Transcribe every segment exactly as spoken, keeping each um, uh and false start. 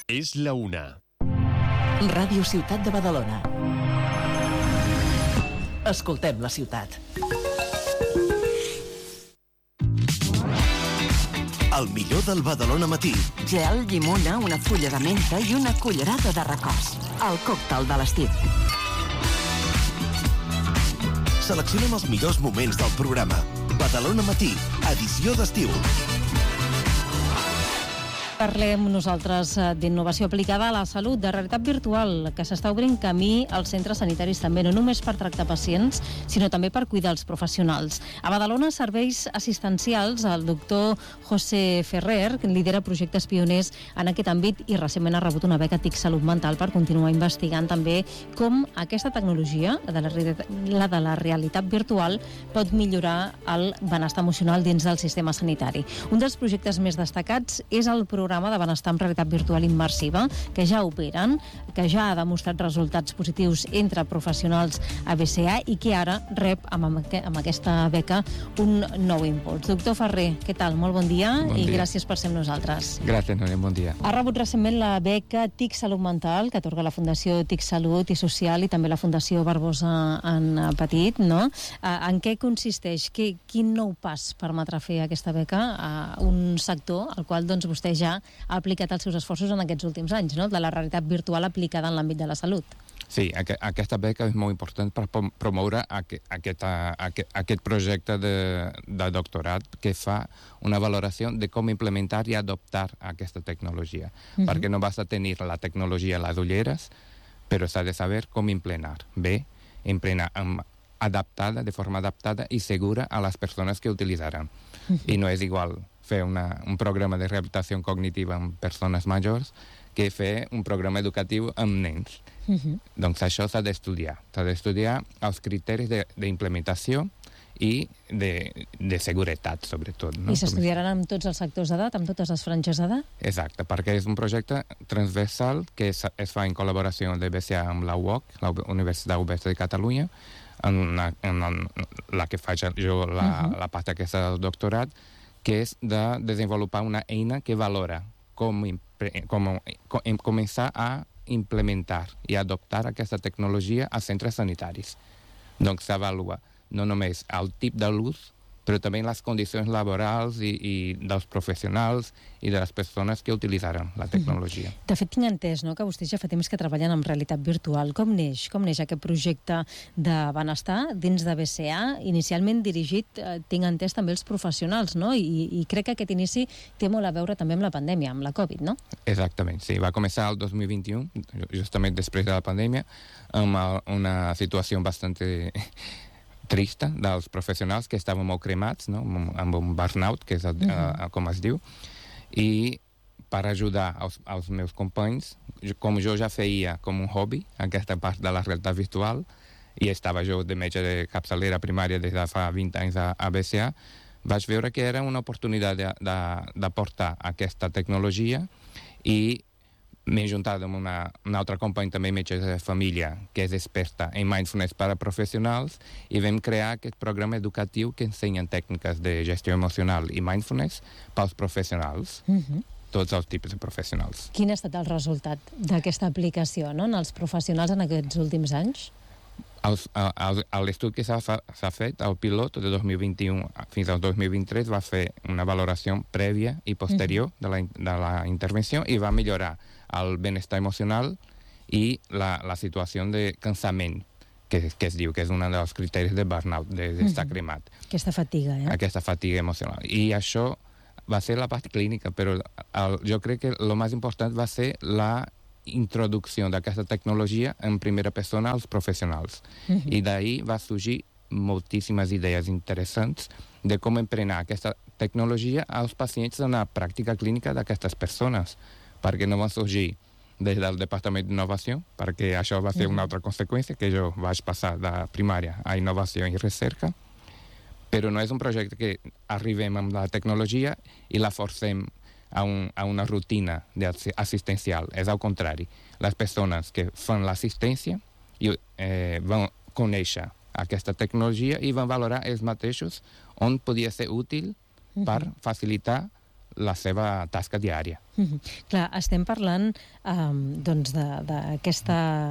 És la una. Ràdio Ciutat de Badalona. Escoltem la ciutat. El millor del Badalona Matí. Gel, llimona, una fulla de menta i una cullerada de recors. El còctel de l'estiu. Seleccionem els millors moments del programa. Badalona Matí, edició d'estiu. Parlem nosaltres d'innovació aplicada a la salut, de realitat virtual, que s'està obrint camí als centres sanitaris també, no només per tractar pacients, sinó també per cuidar els professionals. A Badalona, serveis assistencials, el doctor José Ferrer, que lidera projectes pioners en aquest àmbit i recentment ha rebut una beca T I C Salut Mental per continuar investigant també com aquesta tecnologia, la de la, la de la realitat virtual, pot millorar el benestar emocional dins del sistema sanitari. Un dels projectes més destacats és el programa de benestar amb realitat virtual immersiva, que ja operen, que ja ha demostrat resultats positius entre professionals A B C A i que ara rep amb, amb aquesta beca un nou impuls. Doctor Ferrer, què tal? Molt bon dia, bon i dia. Gràcies per ser amb nosaltres. Gràcies, Núria, bon dia. Ha rebut recentment la beca T I C Salut Mental, que atorga la Fundació T I C Salut i Social i també la Fundació Barbosa en Petit, no? En què consisteix? Quin nou pas permetrà fer aquesta beca a un sector al qual doncs, vostè ja ha aplicat els seus esforços en aquests últims anys, no? De la realitat virtual aplicada en l'àmbit de la salut. Sí, aqu aquesta beca és molt important per promoure aqu aquest, aquest, aquest projecte de, de doctorat que fa una valoració de com implementar i adoptar aquesta tecnologia. Uh-huh. Perquè no vas a tenir la tecnologia a les ulleres, però s'ha de saber com implementar. Bé, implementar amb adaptada, de forma adaptada i segura a les persones que utilitzaran. Uh-huh. I no és igual fer una, un programa de rehabilitació cognitiva amb persones majors que fer un programa educatiu amb nens. Uh-huh. Doncs això s'ha d'estudiar. S'ha d'estudiar els criteris d'implementació i de, de seguretat, sobretot. No? I s'estudiaran amb tots els sectors d'edat, amb totes les franges d'edat? Exacte, perquè és un projecte transversal que es, es fa en col·laboració de B C A amb la U O C, la Universitat Oberta de Catalunya, en, una, en la que faig jo la, uh-huh. la part aquesta del doctorat, que és de desenvolupar una eina que valora com, com, com començar a implementar i adoptar aquesta tecnologia a centres sanitaris. Doncs s'avalua no només el tip de l'ús, però també les condicions laborals i, i dels professionals i de les persones que utilitzaran la tecnologia. De fet, tinc entès, no?, que vostès ja fa temps que treballen amb realitat virtual. Com neix? Com neix aquest projecte de benestar dins de B C A, inicialment dirigit, eh, tinc entès, també als professionals, no? I, i crec que aquest inici té molt a veure també amb la pandèmia, amb la Covid, no? Exactament, sí. Va començar el dos mil vint-i-u, justament després de la pandèmia, amb una situació bastante trista dels professionals que estaven molt cremats, no? Amb un burnout, que és el, uh, com es diu, i per ajudar els, els meus companys, com jo ja feia com un hobby aquesta part de la realitat virtual, i estava jo de metge de capçalera primària des de fa vint anys a, a B C A, vaig veure que era una oportunitat de, de, de portar aquesta tecnologia i m'he juntat amb una, una altra company també metge de família que és experta en mindfulness per a professionals i vam crear aquest programa educatiu que ensenyen tècniques de gestió emocional i mindfulness pels professionals, uh-huh. tots els tipus de professionals. Quin ha estat el resultat d'aquesta aplicació, no?, en els professionals en aquests últims anys? L'estudi que s'ha fet, el pilot de dos mil vint-i-u fins al dos mil vint-i-tres va fer una valoració prèvia i posterior uh-huh. de, la, de la intervenció i va millorar el benestar emocional i la, la situació de cansament, que, que es diu que és un dels criteris de burnout, d'estar de cremat. Aquesta fatiga, eh? Aquesta fatiga emocional. I això va ser la part clínica, però el, jo crec que el més important va ser la introducció d'aquesta tecnologia en primera persona als professionals. Uh-huh. I d'ahir va sorgir moltíssimes idees interessants de com emplenar aquesta tecnologia als pacients en la pràctica clínica d'aquestes persones, perquè no van sorgir des del Departament d'Innovació, perquè això va ser una altra conseqüència, que jo vaig passar de primària a innovació i recerca, però no és un projecte que arribem amb la tecnologia i la forcem a, un, a una rutina assistencial. És al contrari. Les persones que fan l'assistència eh, van conèixer aquesta tecnologia i van valorar ells mateixos on podia ser útil per facilitar la seva tasca diària. Mm-hmm. Clar, estem parlant um, doncs d'aquest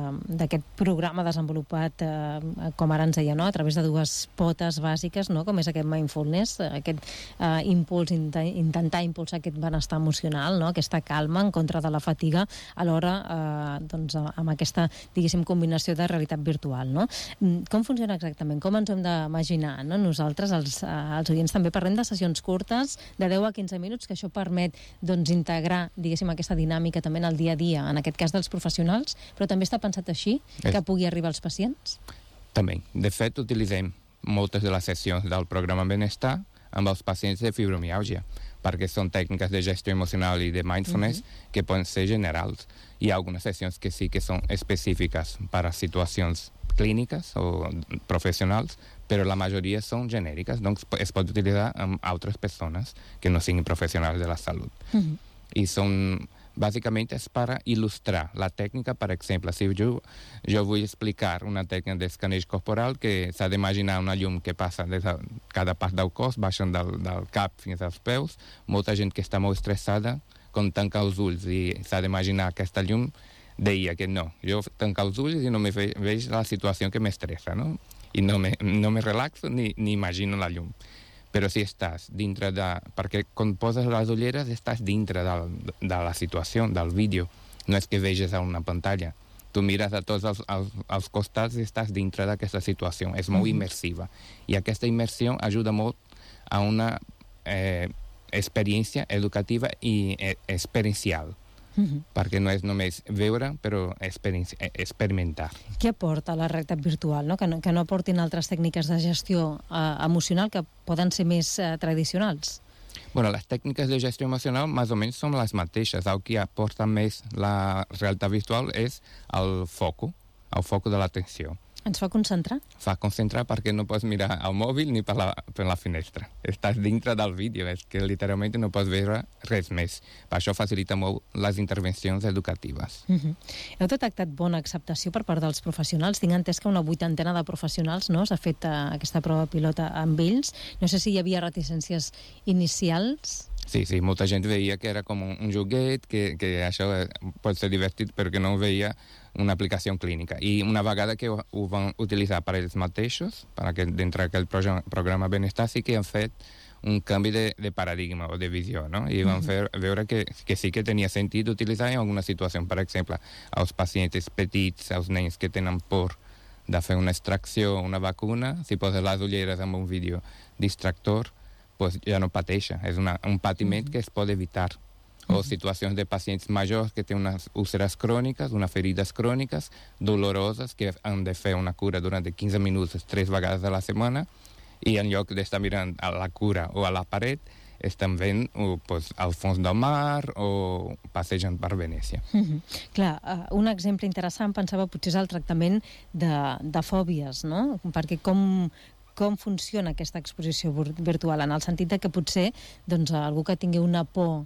programa desenvolupat, uh, com ara ens deia, no? A través de dues potes bàsiques, no? Com és aquest mindfulness, aquest uh, impuls, int intentar impulsar aquest benestar emocional, no? Aquesta calma en contra de la fatiga, alhora uh, doncs, amb aquesta, diguéssim, combinació de realitat virtual. No? Com funciona exactament? Com ens ho hem d'imaginar? No? Nosaltres, els, uh, els oients, també parlem de sessions curtes, de deu a quinze minuts, que això permet doncs, integrar, diguéssim, aquesta dinàmica també en el dia a dia, en aquest cas dels professionals, però també està pensat així, que És... pugui arribar als pacients? També. De fet, utilitzem moltes de les sessions del programa Benestar amb els pacients de fibromiàlgia, perquè són tècniques de gestió emocional i de mindfulness uh-huh. que poden ser generals. Hi ha algunes sessions que sí que són específiques per a situacions clíniques o professionals, però la majoria són genèriques, doncs es pot utilitzar amb altres persones que no siguin professionals de la salut. Uh-huh. I són, bàsicament, és per il·lustrar la tècnica. Per exemple, si jo, jo vull explicar una tècnica d'escaneig corporal, que s'ha d'imaginar una llum que passa des de cada part del cos, baixant del, del cap fins als peus, molta gent que està molt estressada, quan tanca els ulls i s'ha d'imaginar aquesta llum, deia que no, jo tanco els ulls i no me ve, veig la situació que m'estressa, no? I no me, no me relaxo ni, ni imagino la llum. Però si estàs dintre de... Perquè quan poses les ulleres estàs dintre de, de la situació, del vídeo. No és que veges a una pantalla. Tu mires a tots els, els, els costats i estàs dintre d'aquesta situació. És molt immersiva. I aquesta immersió ajuda molt a una eh, experiència educativa i eh, experiencial. Uh-huh. Perquè no és només veure, però experimentar. Què aporta la realitat virtual? No? Que, no, que no aportin altres tècniques de gestió eh, emocional que poden ser més eh, tradicionals? Bueno, les tècniques de gestió emocional més o menys són les mateixes. El que aporta més la realitat virtual és el foco, el foco de l'atenció. Ens fa concentrar? Fa concentrar perquè no pots mirar al mòbil ni per la, per la finestra. Estàs dintre del vídeo, és que literalment no pots veure res més. Per això facilita molt les intervencions educatives. Uh-huh. Heu detectat bona acceptació per part dels professionals? Tinc entès que una vuitantena de professionals, no, s'ha fet uh, aquesta prova pilota amb ells. No sé si hi havia reticències inicials. Sí, sí, molta gent veia que era com un, un joguet, que, que això pot ser divertit, però que no veia una aplicació clínica. I una vegada que ho, ho van utilitzar per ells mateixos, per aquest, dintre d'aquest programa, programa Benestar, sí que han fet un canvi de, de paradigma o de visió, no? I van fer, veure que, que sí que tenia sentit utilitzar en alguna situació. Per exemple, als pacients petits, als nens que tenen por de fer una extracció o una vacuna, si poses les ulleres amb un vídeo distractor, pues ja no pateixa. És una, un patiment que es pot evitar. O situacions de pacients majors que tenen unes úlceres cròniques, unes ferides cròniques, doloroses, que han de fer una cura durant quinze minuts tres vegades a la setmana, i en lloc d'estar mirant a la cura o a la paret, estan veient o, pues, al fons del mar o passejant per Venècia. Mm-hmm. Clar, uh, un exemple interessant, pensava, potser és el tractament de, de fòbies, no? Perquè com... com funciona aquesta exposició virtual, en el sentit de que potser doncs, algú que tingui una por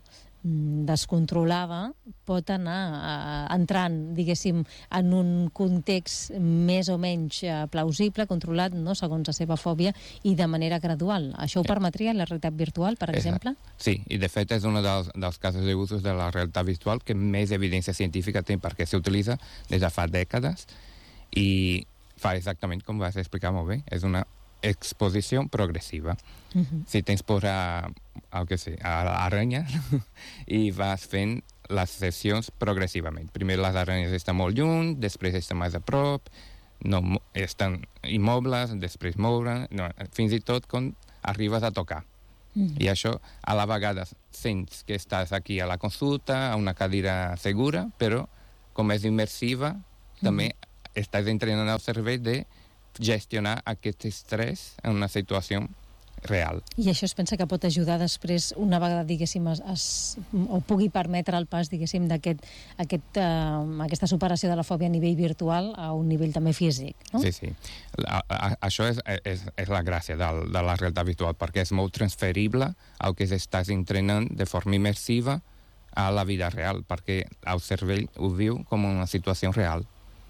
descontrolada pot anar uh, entrant, diguéssim, en un context més o menys uh, plausible, controlat, no, segons la seva fòbia, i de manera gradual. Això ho permetria la realitat virtual, per exemple? Sí, i de fet és un dels, dels casos d'usos de la realitat virtual que més evidència científica té, perquè s'utilitza des de fa dècades i fa exactament com vas explicar molt bé. És una exposició progressiva. Uh-huh. Si tens por a, a, que sé, a aranyes i vas fent les sessions progressivament. Primer les aranyes estan molt lluny, després estan més a prop, no, estan immobles, després mouren, no, fins i tot quan arribes a tocar. Uh-huh. I això a la vegada sents que estàs aquí a la consulta, a una cadira segura, però com és immersiva, uh-huh. també estàs entrenant el cervell de gestionar aquest estrès en una situació real. I això es pensa que pot ajudar després, una vegada, diguéssim, es, es, o pugui permetre el pas, diguéssim, d'aquest, aquest, uh, aquesta superació de la fòbia a nivell virtual a un nivell també físic, no? Sí, sí. A, a, això és, és, és la gràcia de, de la realitat virtual, perquè és molt transferible al que s'estàs entrenant de forma immersiva a la vida real, perquè el cervell ho viu com una situació real.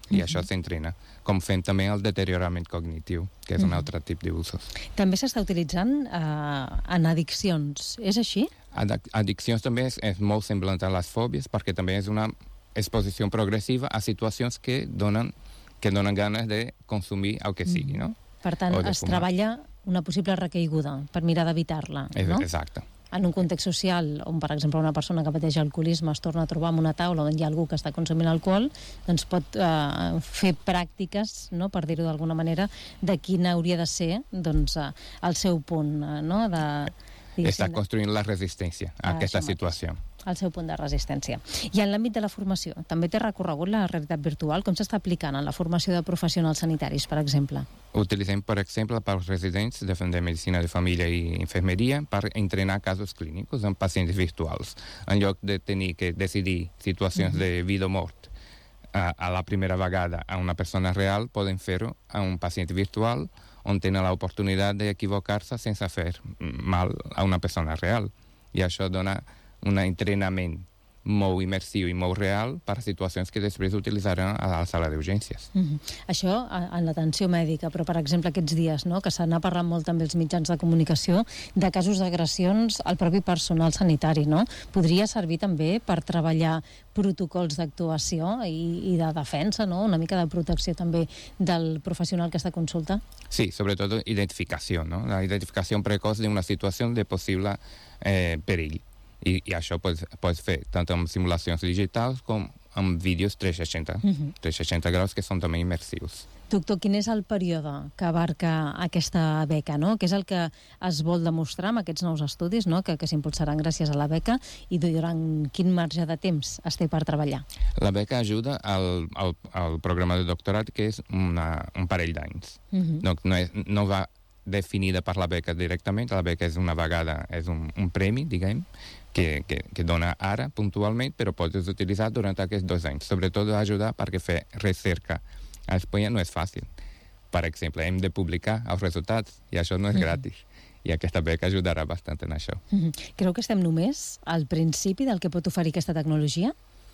i això s'entrena, com fem també el deteriorament cognitiu, que és un altre tipus d'usos. També s'està utilitzant eh, en addiccions, és així? Ad- addiccions també és, és molt semblant a les fòbies, perquè també és una exposició progressiva a situacions que donen, que donen ganes de consumir el que sigui, no? Per tant, es fumar. treballa una possible recaiguda per mirar d'evitar-la, no? Exacte. En un context social on, per exemple, una persona que pateix alcoholisme es torna a trobar en una taula on hi ha algú que està consumint alcohol, doncs pot eh, fer pràctiques, no, per dir-ho d'alguna manera, de quin hauria de ser doncs, eh, el seu punt, eh, no? De, Està construint la resistència a Ah, aquesta això mateix. situació. El seu punt de resistència. I en l'àmbit de la formació, també té recorregut la realitat virtual? Com s'està aplicant en la formació de professionals sanitaris, per exemple? Utilitzem, per exemple, per als residents de, de Medicina de Família i Infermeria per entrenar casos clínics amb pacients virtuals. En lloc de tenir que decidir situacions mm-hmm. de vida o mort a, a la primera vegada a una persona real, poden fer-ho a un pacient virtual on tenen l'oportunitat d'equivocar-se sense fer mal a una persona real. I això dona un entrenament molt immersiu i molt real per a situacions que després utilitzaran a la sala d'urgències. Mm-hmm. Això en l'atenció mèdica, però per exemple aquests dies, no, que se n'ha parlat molt també els mitjans de comunicació de casos d'agressions al propi personal sanitari, no? Podria servir també per treballar protocols d'actuació i, i de defensa, no? Una mica de protecció també del professional que està a consulta? Sí, sobretot identificació, no? La identificació precoç d'una situació de possible eh, perill. I, i això pots, pots fer tant amb simulacions digitals com amb vídeos tres seixanta, uh-huh. tres seixanta graus que són també immersius. Doctor, quin és el període que abarca aquesta beca, no? Què és el que es vol demostrar amb aquests nous estudis, no? que, que s'impulsaran gràcies a la beca, i durant quin marge de temps es té per treballar? La beca ajuda al, al, al programa de doctorat, que és una, un parell d'anys. Uh-huh. No, no, és, no va definida per la beca directament, la beca és una vegada, és un, un premi, diguem, que, que, que dona ara puntualment, però pots utilitzar durant aquests dos anys. Sobretot ajudar perquè fer recerca a Espanya no és fàcil. Per exemple, hem de publicar els resultats i això no és gratis. I aquesta beca ajudarà bastant en això. Creu que estem només al principi del que pot oferir aquesta tecnologia?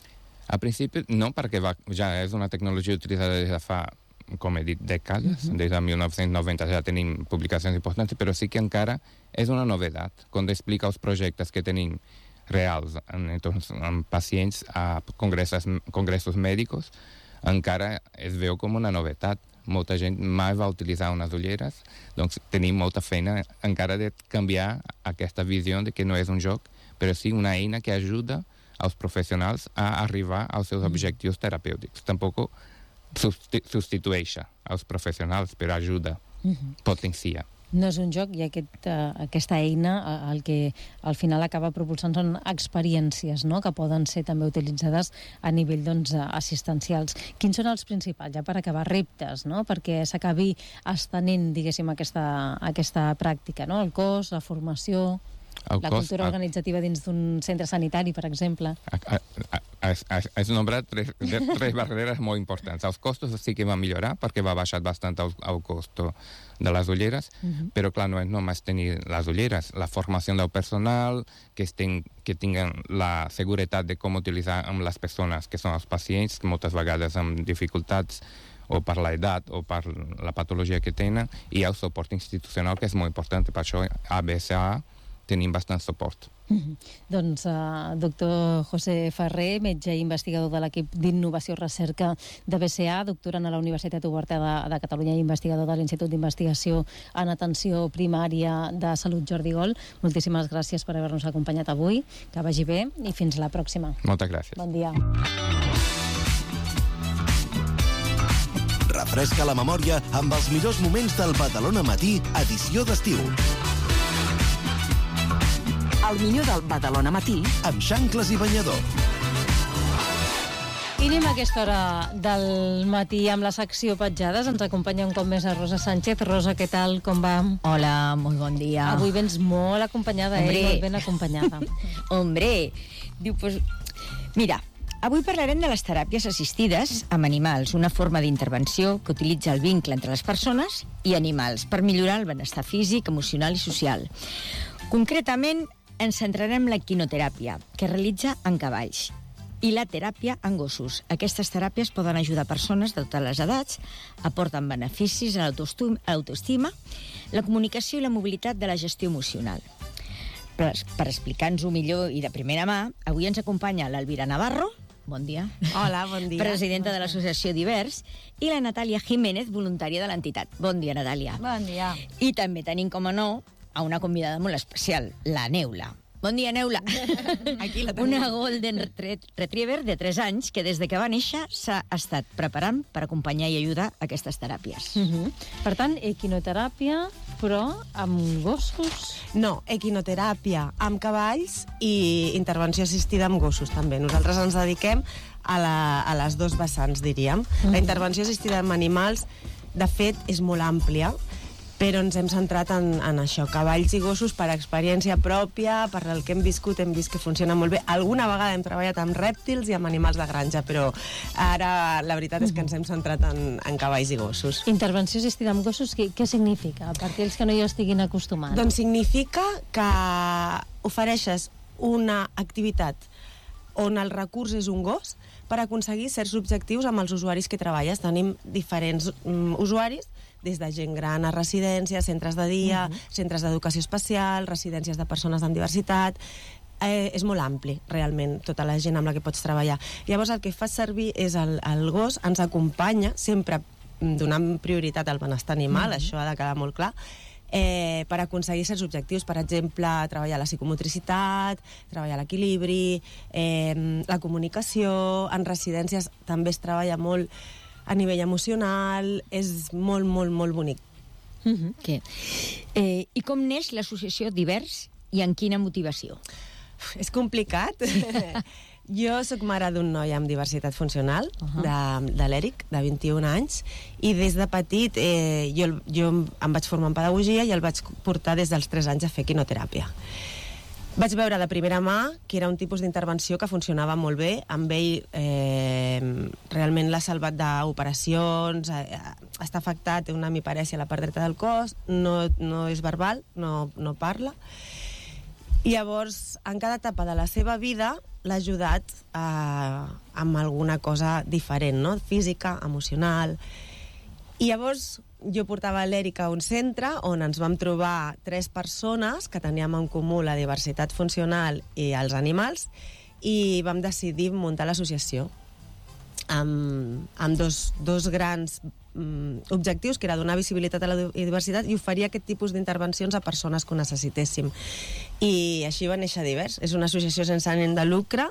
Al principi no, perquè va, ja és una tecnologia utilitzada des de fa, com he dit, dècades. Uh-huh. Des de mil nou-cents noranta ja tenim publicacions importants, però sí que encara és una novetat. Quan explica els projectes que tenim reals en, en pacients a congressos, congressos mèdics, encara es veu com una novetat. Molta gent mai va utilitzar unes ulleres, doncs tenim molta feina encara de canviar aquesta visió de que no és un joc, però sí una eina que ajuda als professionals a arribar als seus objectius terapèutics. Tampoc substitueix els professionals, però ajuda, uh-huh. potencia. No és un joc i aquest, uh, aquesta eina uh, el que al final acaba propulsant són experiències, no?, que poden ser també utilitzades a nivell doncs, assistencials. Quins són els principals, ja per acabar, reptes, no?, perquè s'acabi estenent, diguéssim, aquesta, aquesta pràctica, no?, el cos, la formació, el la cos, cultura organitzativa dins d'un centre sanitari, per exemple. Has nombrat tres, tres barreres molt importants. Els costos sí que van millorar perquè va baixar bastant el, el cost de les ulleres, uh-huh. però clar, no és només tenir les ulleres, la formació del personal, que, estem, que tinguen la seguretat de com utilitzar amb les persones que són els pacients, moltes vegades amb dificultats o per l'edat o per la patologia que tenen, i el suport institucional, que és molt important. Per això a B S A tenim bastant suport. Mm-hmm. Doncs, uh, doctor José Ferrer, metge i investigador de l'equip d'innovació i recerca de B S A, doctorant a la Universitat Oberta de, de Catalunya i investigador de l'Institut d'Investigació en Atenció Primària de Salut Jordi Gol. Moltíssimes gràcies per haver-nos acompanyat avui. Que vagi bé i fins la pròxima. Moltes gràcies. Bon dia. Refresca la memòria amb els millors moments del Badalona Matí, edició d'estiu. El millor del Badalona Matí amb xancles i banyador. I anem a aquesta hora del matí amb la secció Petjades. Ens acompanya un cop més a Rosa Sánchez. Rosa, què tal? Com va? Hola, molt bon dia. Avui vens molt acompanyada, Hombre. eh? Molt ben acompanyada. Hombre, diu, pues, mira, avui parlarem de les teràpies assistides amb animals, una forma d'intervenció que utilitza el vincle entre les persones i animals per millorar el benestar físic, emocional i social. Concretament, ens centrarem en la quinoteràpia, que es realitza en cavalls. i la teràpia en gossos. Aquestes teràpies poden ajudar persones de totes les edats, aporten beneficis a l'autoestima, la comunicació i la mobilitat de la gestió emocional. Per, per explicar-nos-ho millor i de primera mà, avui ens acompanya l'Elvira Navarro, bon dia. Hola, bon dia. Presidenta de l'associació Divers, i la Natàlia Jiménez, voluntària de l'entitat. Bon dia, Natàlia. Bon dia. I també tenim, com a no, a una convidada molt especial, la Neula. Bon dia, Neula. Aquí la tenim. Una Golden Retriever de tres anys que des de que va néixer s'ha estat preparant per acompanyar i ajudar aquestes teràpies. Uh -huh. Per tant, equinoteràpia, però amb gossos? No, equinoteràpia amb cavalls i intervenció assistida amb gossos, també. Nosaltres ens dediquem a, la, a les dos vessants, diríem. Uh -huh. La intervenció assistida amb animals, de fet, és molt àmplia, però ens hem centrat en, en això, cavalls i gossos per experiència pròpia, per el que hem viscut, hem vist que funciona molt bé. Alguna vegada hem treballat amb rèptils i amb animals de granja, però ara la veritat és que ens hem centrat en, en cavalls i gossos. Intervenció assistida amb gossos, què, què significa? Per aquells que no hi estiguin acostumats. Doncs significa que ofereixes una activitat on el recurs és un gos per aconseguir certs objectius amb els usuaris que treballes. Tenim diferents um, usuaris, des de gent gran a residències, centres de dia, uh-huh. centres d'educació especial, residències de persones amb diversitat. Eh, és molt ampli, realment, tota la gent amb la que pots treballar. Llavors, el que fas servir és el, el gos, ens acompanya, sempre donant prioritat al benestar animal, uh-huh. això ha de quedar molt clar, eh, per aconseguir certs objectius. Per exemple, treballar la psicomotricitat, treballar l'equilibri, eh, la comunicació. En residències també es treballa molt a nivell emocional, és molt, molt, molt bonic. Uh-huh. Okay. Eh, I com neix l'associació Divers i en quina motivació? Uf, és complicat. Jo sóc mare d'un noi amb diversitat funcional, uh-huh. de, de l'Eric, de vint-i-un anys, i des de petit eh, jo, jo em vaig formar en pedagogia i el vaig portar des dels tres anys a fer quinoteràpia. Vaig veure de primera mà que era un tipus d'intervenció que funcionava molt bé. Amb ell eh, realment l'ha salvat d'operacions, eh, està afectat, té una hemiparèsia a la part dreta del cos, no, no és verbal, no, no parla. I llavors, en cada etapa de la seva vida, l'ha ajudat eh, amb alguna cosa diferent, no? Física, emocional. I llavors jo portava l'Eric a un centre on ens vam trobar tres persones que teníem en comú la diversitat funcional i els animals, i vam decidir muntar l'associació amb, amb dos, dos grans um, objectius, que era donar visibilitat a la diversitat i oferir aquest tipus d'intervencions a persones que ho necessitéssim. I així va néixer Divers. És una associació sense ànim de lucre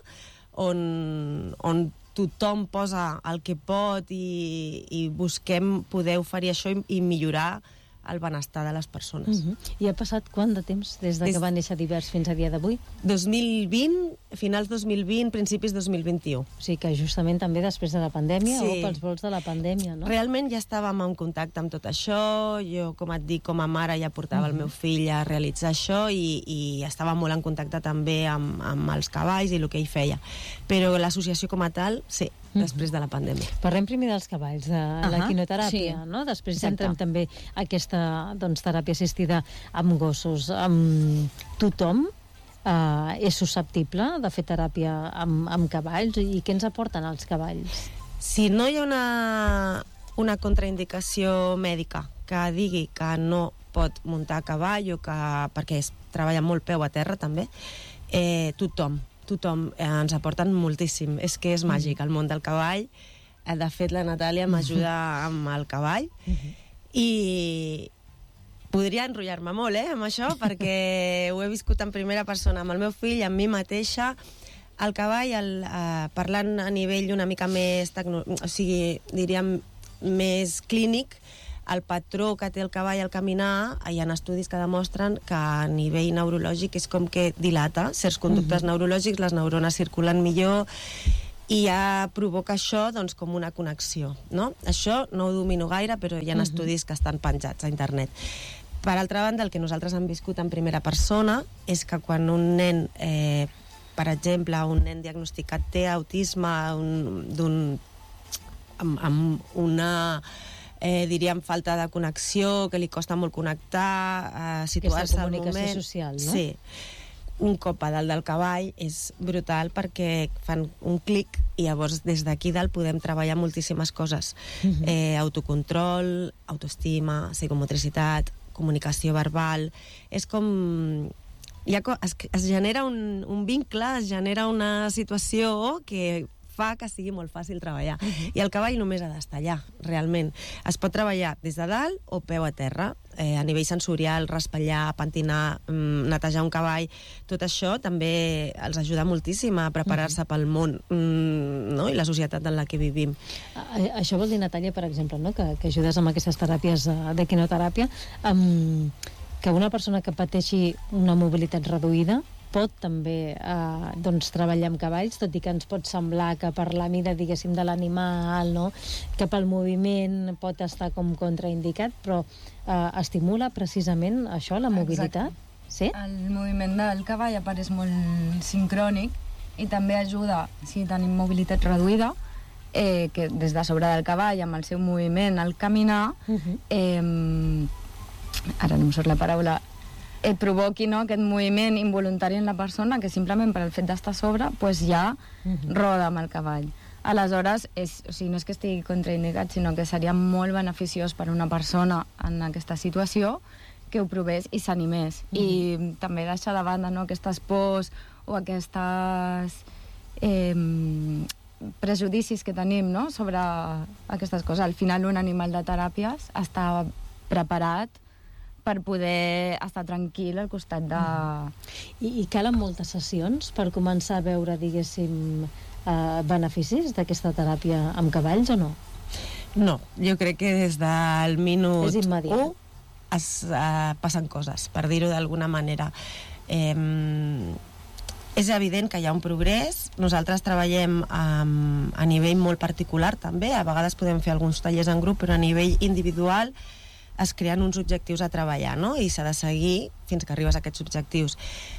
on, on tothom posa el que pot i, i busquem poder oferir això i, i millorar el benestar de les persones. Uh-huh. I ha passat quant de temps des de des... que va néixer Divers fins a dia d'avui? dos mil vint, finals dos mil vint, principis dos mil vint-i-u. O sigui que justament també després de la pandèmia, sí. o pels volts de la pandèmia, no? Realment ja estàvem en contacte amb tot això. Jo, com et dic, com a mare ja portava uh-huh. el meu fill a realitzar això i, i estava molt en contacte també amb, amb els cavalls i el que ell feia. Però l'associació com a tal, sí, després de la pandèmia. Parlem primer dels cavalls, de uh-huh. la quinoteràpia, sí. no? Després Exacte. entrem també aquesta doncs, teràpia assistida amb gossos. Um, tothom uh, és susceptible de fer teràpia amb, amb cavalls, i què ens aporten els cavalls? Si no hi ha una, una contraindicació mèdica que digui que no pot muntar a cavall o que, perquè es treballa molt peu a terra també, eh, tothom tothom eh, ens aporten moltíssim. És que és màgic, el món del cavall. Eh, de fet, la Natàlia m'ajuda amb el cavall i podria enrotllar-me molt, eh, amb això, perquè ho he viscut en primera persona amb el meu fill, amb mi mateixa. El cavall, el, eh, parlant a nivell una mica més tecno... o sigui, diríem, més clínic, el patró que té el cavall al caminar, hi ha estudis que demostren que a nivell neurològic és com que dilata certs conductes uh-huh. neurològics, les neurones circulen millor i ja provoca això doncs, com una connexió, no? Això no ho domino gaire, però hi ha uh-huh. estudis que estan penjats a internet. Per altra banda, el que nosaltres hem viscut en primera persona és que quan un nen, eh, per exemple, un nen diagnosticat té autisme un, d'un, amb, amb una... Eh, diríem, falta de connexió, que li costa molt connectar, eh, situar-se al moment. Aquesta comunicació social, no? Sí. un cop a dalt del cavall és brutal perquè fan un clic i llavors des d'aquí dalt podem treballar moltíssimes coses. Uh-huh. eh, autocontrol, autoestima, psicomotricitat, comunicació verbal. És com... Hi ha, es, es genera un, un vincle, es genera una situació que fa que sigui molt fàcil treballar. Uh-huh. I el cavall només ha d'estar allà, realment. Es pot treballar des de dalt o peu a terra, eh, a nivell sensorial, raspallar, pentinar, mm, netejar un cavall. Tot això també els ajuda moltíssim a preparar-se uh-huh. pel món, mm, no? I la societat en la que vivim. A, això vol dir, Natàlia, per exemple, no? que, que ajudes amb aquestes teràpies d'equinoteràpia, amb, que una persona que pateixi una mobilitat reduïda pot també eh, doncs, treballar amb cavalls, tot i que ens pot semblar que per la mida, diguéssim, de l'animal, no? que pel moviment pot estar com contraindicat, però eh, estimula precisament això, la mobilitat? Exacte. Sí? El moviment del cavall a part és molt sincrònic i també ajuda, si tenim mobilitat reduïda, eh, que des de sobre del cavall, amb el seu moviment al caminar, uh-huh. eh, ara no em surt la paraula, et provoqui, no, aquest moviment involuntari en la persona que simplement per el fet d'estar a sobre pues ja uh-huh. roda amb el cavall. Aleshores, és, o sigui, no és que estigui contraindicat, sinó que seria molt beneficiós per a una persona en aquesta situació que ho provés i s'animés. Uh-huh. I també deixar de banda, no, aquestes pors o aquestes eh, prejudicis que tenim, no, sobre aquestes coses. Al final, un animal de teràpies està preparat per poder estar tranquil al costat de... I, i calen moltes sessions per començar a veure, diguéssim, eh, beneficis d'aquesta teràpia amb cavalls o no? No, jo crec que des del minut u es uh, passen coses, per dir-ho d'alguna manera. Eh, és evident que hi ha un progrés. Nosaltres treballem um, a nivell molt particular també, a vegades podem fer alguns tallers en grup, però a nivell individual es creen uns objectius a treballar, no? I s'ha de seguir fins que arribes a aquests objectius.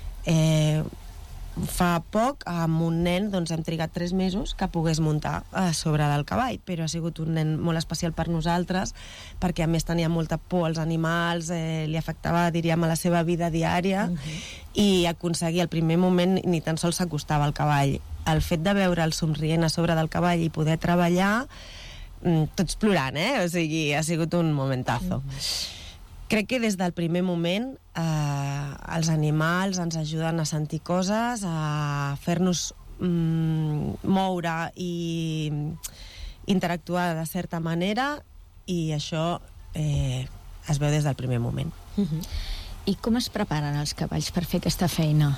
Eh, fa poc, amb un nen, doncs hem trigat tres mesos que pogués muntar a sobre del cavall, però ha sigut un nen molt especial per nosaltres, perquè a més tenia molta por als animals, eh, li afectava, diríem, a la seva vida diària, uh-huh. i aconseguir el primer moment ni tan sols s'acostava al cavall. El fet de veure'l somrient a sobre del cavall i poder treballar, tots plorant, eh? O sigui, ha sigut un momentazo. Mm-hmm. Crec que des del primer moment eh, els animals ens ajuden a sentir coses, a fer-nos mm, moure i interactuar de certa manera, i això eh, es veu des del primer moment. Mm-hmm. I com es preparen els cavalls per fer aquesta feina?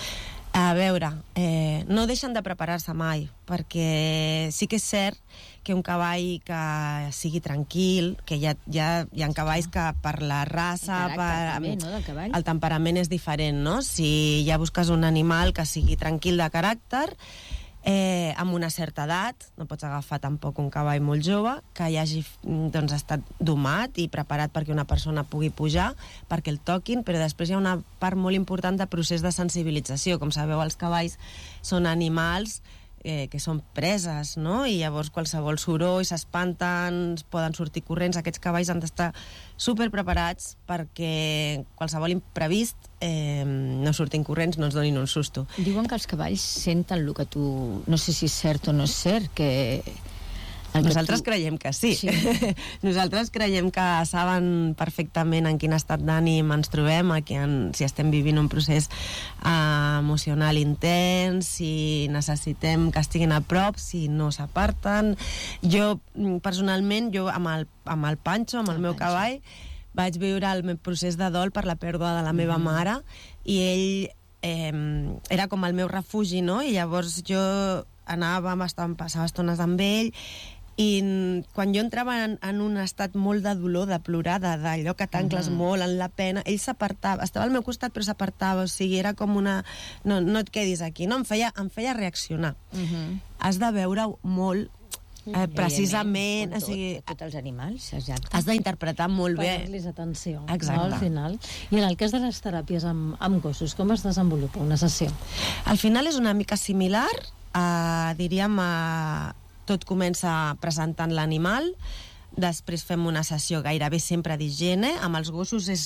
A veure, eh, no deixen de preparar-se mai, perquè sí que és cert que un cavall que sigui tranquil, que hi ha, hi ha, hi ha cavalls que per la raça, el, per, també, no, del cavall? El temperament és diferent, no? Si ja busques un animal que sigui tranquil de caràcter, eh, amb una certa edat, no pots agafar tampoc un cavall molt jove, que hi hagi doncs, estat domat i preparat perquè una persona pugui pujar, perquè el toquin, però després hi ha una part molt important de procés de sensibilització. Com sabeu, els cavalls són animals eh, que són preses, no? I llavors qualsevol soroll s'espanten, poden sortir corrents. Aquests cavalls han d'estar super preparats perquè qualsevol imprevist eh, no surtin corrents, no ens donin un susto. Diuen que els cavalls senten el que tu... No sé si és cert o no és cert, que... Nosaltres tu... creiem que sí. sí. Nosaltres creiem que saben perfectament en quin estat d'ànim ens trobem, en, si estem vivint un procés uh, emocional intens, si necessitem que estiguin a prop, si no s'aparten. Jo, personalment, jo amb el, amb el Pancho, amb el, el meu Pancho. cavall, vaig viure el meu procés de dol per la pèrdua de la meva mm. mare, i ell eh, era com el meu refugi, no? I llavors jo anava, passava estones amb ell, i quan jo entrava en, en un estat molt de dolor, de plorar, d'allò que t'ancles mm-hmm. molt en la pena, ell s'apartava, estava al meu costat però s'apartava, o sigui, era com una... No, no et quedis aquí, no? Em feia, em feia reaccionar. Mm-hmm. Has de veure-ho molt, eh, precisament... Tot, o sigui, tots els animals, exacte. Has d'interpretar molt bé. Parar-los atenció, exacte. No, al final. I en el cas de les teràpies amb, amb gossos, com es desenvolupa una sessió? Al final és una mica similar, a, diríem, a... tot comença presentant l'animal, després fem una sessió gairebé sempre d'higiene, amb els gossos és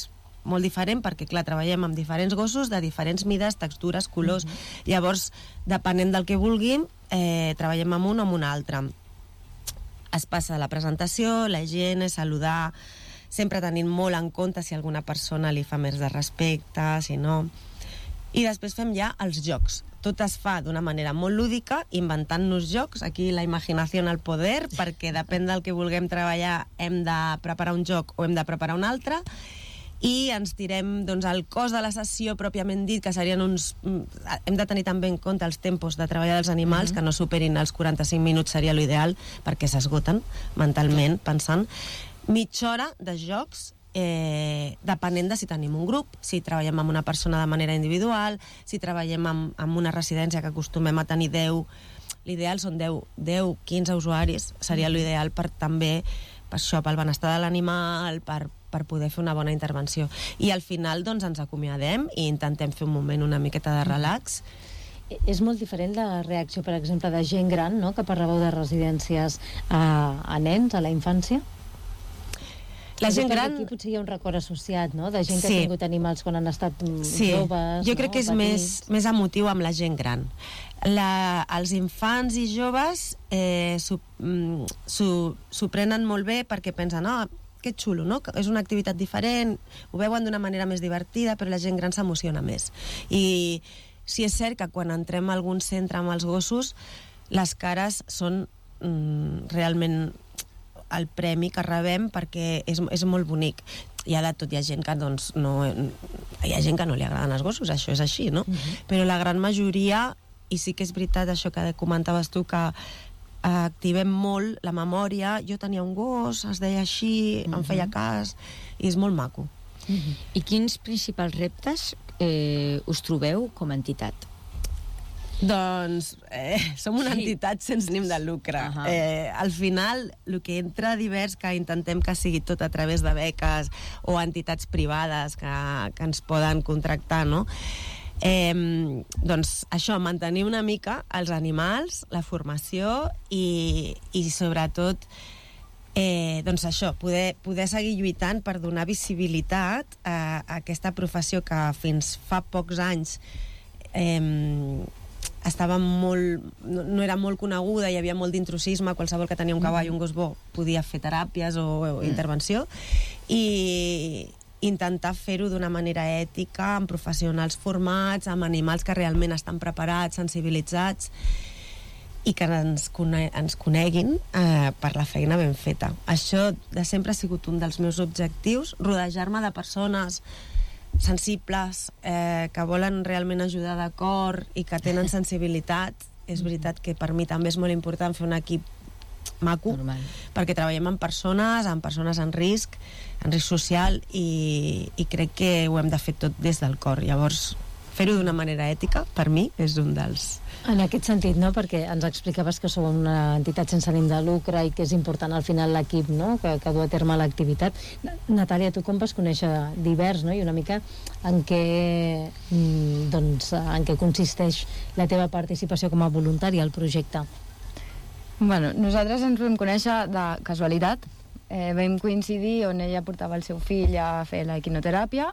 molt diferent perquè, clar, treballem amb diferents gossos de diferents mides, textures, colors. Mm-hmm. Llavors, depenent del que vulguim, eh, treballem amb un o amb un altre. Es passa la presentació, la higiene, saludar, sempre tenint molt en compte si alguna persona li fa més de respecte, si no... I després fem ja els jocs. Tot es fa d'una manera molt lúdica, inventant-nos jocs. Aquí la imaginació al poder, perquè depèn del que vulguem treballar, hem de preparar un joc o hem de preparar un altre, i ens tirem doncs, el cos de la sessió pròpiament dit, que serien uns... Hem de tenir també en compte els tempos de treballar dels animals, uh-huh. que no superin els quaranta-cinc minuts seria l'ideal, perquè s'esgoten mentalment, pensant. Mitja hora de jocs, eh, depenent de si tenim un grup, si treballem amb una persona de manera individual, si treballem amb, amb una residència que acostumem a tenir deu... L'ideal són deu, deu, quinze usuaris, seria l'ideal per també, per això, pel benestar de l'animal, per, per poder fer una bona intervenció. I al final, doncs, ens acomiadem i intentem fer un moment una miqueta de relax. És molt diferent la reacció, per exemple, de gent gran, no?, que parlàveu de residències a, a nens, a la infància? La gent gran... Aquí potser hi ha un record associat, no?, de gent que sí. ha tingut animals quan han estat sí. joves. Jo crec no? que és més, més emotiu amb la gent gran. La, els infants i joves eh, s'ho prenen molt bé perquè pensen, oh, que xulo, no? És una activitat diferent, ho veuen d'una manera més divertida, però la gent gran s'emociona més. I sí és cert que quan entrem a algun centre amb els gossos, les cares són mm, realment el premi que rebem, perquè és, és molt bonic. Hi ha de tot, hi ha gent que doncs, no, hi ha gent que no li agraden els gossos, això és així, no? Uh-huh. Però la gran majoria, i sí que és veritat això que comentaves tu, que activem molt la memòria. Jo tenia un gos, es deia així, uh-huh. em feia cas, i és molt maco. Uh-huh. I quins principals reptes eh, us trobeu com a entitat? Doncs eh, som una sí. entitat sense ànim de lucre. Uh-huh. Eh, al final, el que entra divers, que intentem que sigui tot a través de beques o entitats privades que, que ens poden contractar, no? Eh, doncs això, mantenir una mica els animals, la formació i, i sobretot eh, doncs això, poder, poder seguir lluitant per donar visibilitat a, a aquesta professió que fins fa pocs anys eh, estava molt, no, no era molt coneguda, hi havia molt d'intrusisme, qualsevol que tenia un cavall, un gos bo, podia fer teràpies o, o intervenció, i intentar fer-ho d'una manera ètica, amb professionals formats, amb animals que realment estan preparats, sensibilitzats, i que ens, cone ens coneguin eh, per la feina ben feta. Això de sempre ha sigut un dels meus objectius, rodejar-me de persones sensibles, eh, que volen realment ajudar de cor i que tenen sensibilitat. És veritat que per mi també és molt important fer un equip maco, normal, perquè treballem amb persones, amb persones en risc, en risc social, i, i crec que ho hem de fer tot des del cor. Llavors, fer-ho d'una manera ètica, per mi, és un dels... En aquest sentit, no?, perquè ens explicaves que sou una entitat sense ànim de lucre i que és important al final l'equip, no?, que, que du a terme l'activitat. Natàlia, tu com vas conèixer Divers, no?, i una mica en què, doncs, en què consisteix la teva participació com a voluntària al projecte? Bueno, nosaltres ens vam conèixer de casualitat. Eh, vam coincidir on ella portava el seu fill a fer la equinoteràpia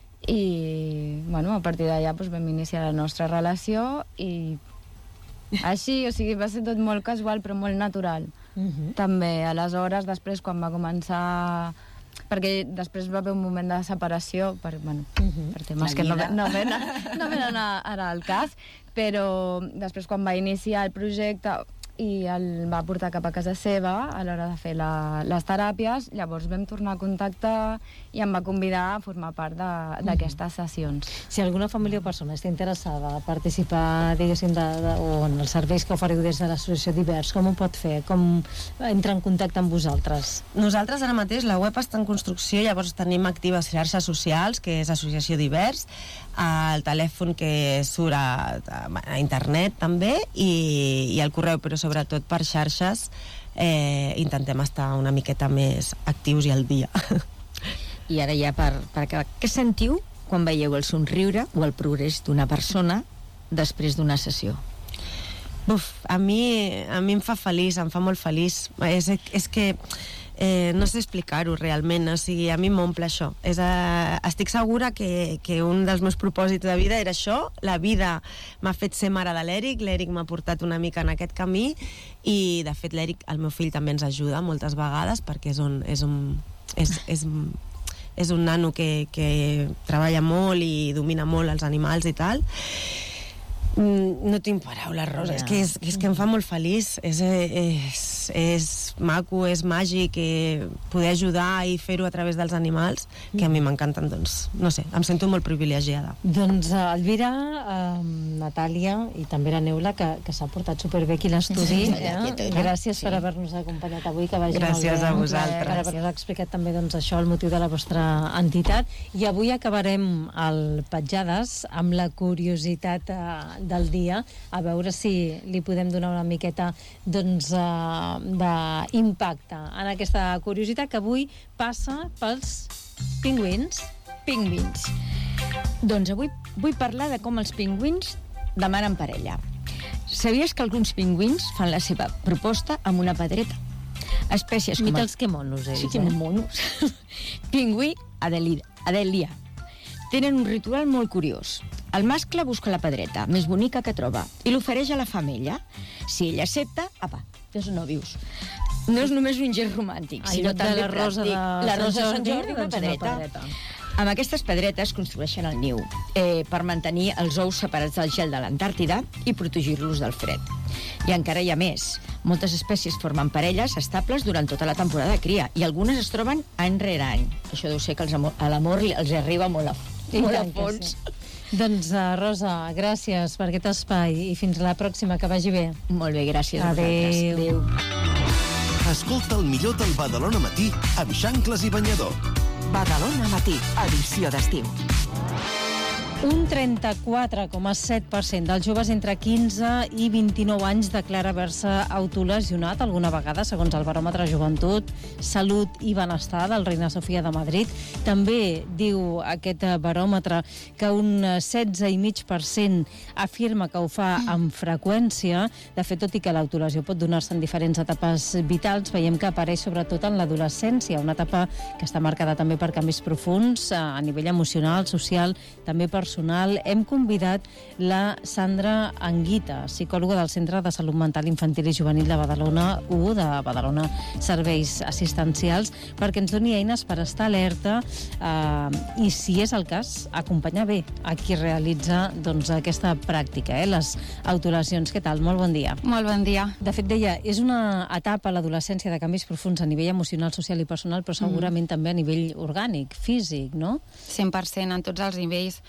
i, bueno, a partir d'allà doncs, vam iniciar la nostra relació i així, o sigui, va ser tot molt casual però molt natural. Uh-huh. També, aleshores, després quan va començar... Perquè després va haver un moment de separació per, bueno, uh-huh. per temes que no, no ven no venen ara al cas, però després quan va iniciar el projecte i el va portar cap a casa seva a l'hora de fer la, les teràpies, llavors vam tornar a contactar i em va convidar a formar part d'aquestes sessions. Si alguna família o persona està interessada a participar, diguéssim, de, de, o en els serveis que oferiu des de l'associació Divers, com ho pot fer? Com entra en contacte amb vosaltres? Nosaltres ara mateix, la web està en construcció, llavors tenim actives xarxes socials, que és Associació Divers, el telèfon que surt a, a internet també, i, i el correu, però sobretot per xarxes eh, intentem estar una miqueta més actius i al dia. I ara ja per, per acabar, què sentiu quan veieu el somriure o el progrés d'una persona després d'una sessió? Buf, a mi, a mi em fa feliç, em fa molt feliç. És, és que eh, no sé explicar-ho realment, o sigui, a mi m'omple això. És, eh, estic segura que, que un dels meus propòsits de vida era això, la vida m'ha fet ser mare de l'Eric, l'Eric m'ha portat una mica en aquest camí i, de fet, l'Eric, el meu fill, també ens ajuda moltes vegades perquè és un... És un és, és, és un nano que, que treballa molt i domina molt els animals i tal. No tinc paraules, Rosa, és que, és, és que em fa molt feliç, és, és, és maco, és màgic, eh, poder ajudar i fer-ho a través dels animals, que a mi m'encanten, doncs, no sé, em sento molt privilegiada. Doncs uh, Elvira, uh, Natàlia i també la Neula, que, que s'ha portat superbé aquí a l'estudi. Sí, eh? Gràcies sí. per haver-nos acompanyat avui, que vagi Gràcies molt bé. a vosaltres. Per haver-nos explicat també doncs, això, el motiu de la vostra entitat. I avui acabarem el Petjades amb la curiositat uh, del dia, a veure si li podem donar una miqueta doncs, uh, d'impacte en aquesta curiositat que avui passa pels pingüins. Pingüins. Doncs avui vull parlar de com els pingüins demanen parella. Sabies que alguns pingüins fan la seva proposta amb una pedreta? Espècies com... Mita els que monos, ells, sí, que eh? monos. Pingüí Adelia. Adelia. Tenen un ritual molt curiós. El mascle busca la pedreta més bonica que troba i l'ofereix a la femella. Si ella accepta, apa, ja són nòvios. No és només un gest romàntic, Ai, sinó de també la rosa de pràctic. La rosa de Sant Sant Jordi, Jordi, una doncs una pedreta. pedreta. Amb aquestes pedretes construeixen el niu eh, per mantenir els ous separats del gel de l'Antàrtida i protegir-los del fred. I encara hi ha més. Moltes espècies formen parelles estables durant tota la temporada de cria i algunes es troben any rere any. Això deu ser que els amor, a l'amor els arriba molt a, molt a fons. Sí. Doncs, uh, Rosa, gràcies per aquest espai i fins la pròxima, que vagi bé. Molt bé, gràcies a Adéu. vosaltres. Adéu. Escolta el millor del Badalona Matí amb Xancles i Banyador. Badalona Matí, edició d'estiu. Un trenta-quatre coma set per cent dels joves entre quinze i vint-i-nou anys declara haver-se autolesionat alguna vegada, segons el baròmetre Joventut, Salut i Benestar del Reina Sofia de Madrid. També diu aquest baròmetre que un setze coma cinc per cent afirma que ho fa amb freqüència. De fet, tot i que l'autolesió pot donar-se en diferents etapes vitals, veiem que apareix sobretot en l'adolescència, una etapa que està marcada també per canvis profunds a nivell emocional, social, també personal. Hem convidat la Sandra Anguita, psicòloga del Centre de Salut Mental Infantil i Juvenil de Badalona u, de Badalona Serveis Assistencials, perquè ens doni eines per estar alerta eh, i, si és el cas, acompanyar bé a qui realitza doncs, aquesta pràctica, eh, les autolesions. Què tal? Molt bon dia. Molt bon dia. De fet, deia, és una etapa, l'adolescència, de canvis profuns a nivell emocional, social i personal, però segurament mm. també a nivell orgànic, físic, no? cent per cent en tots els nivells.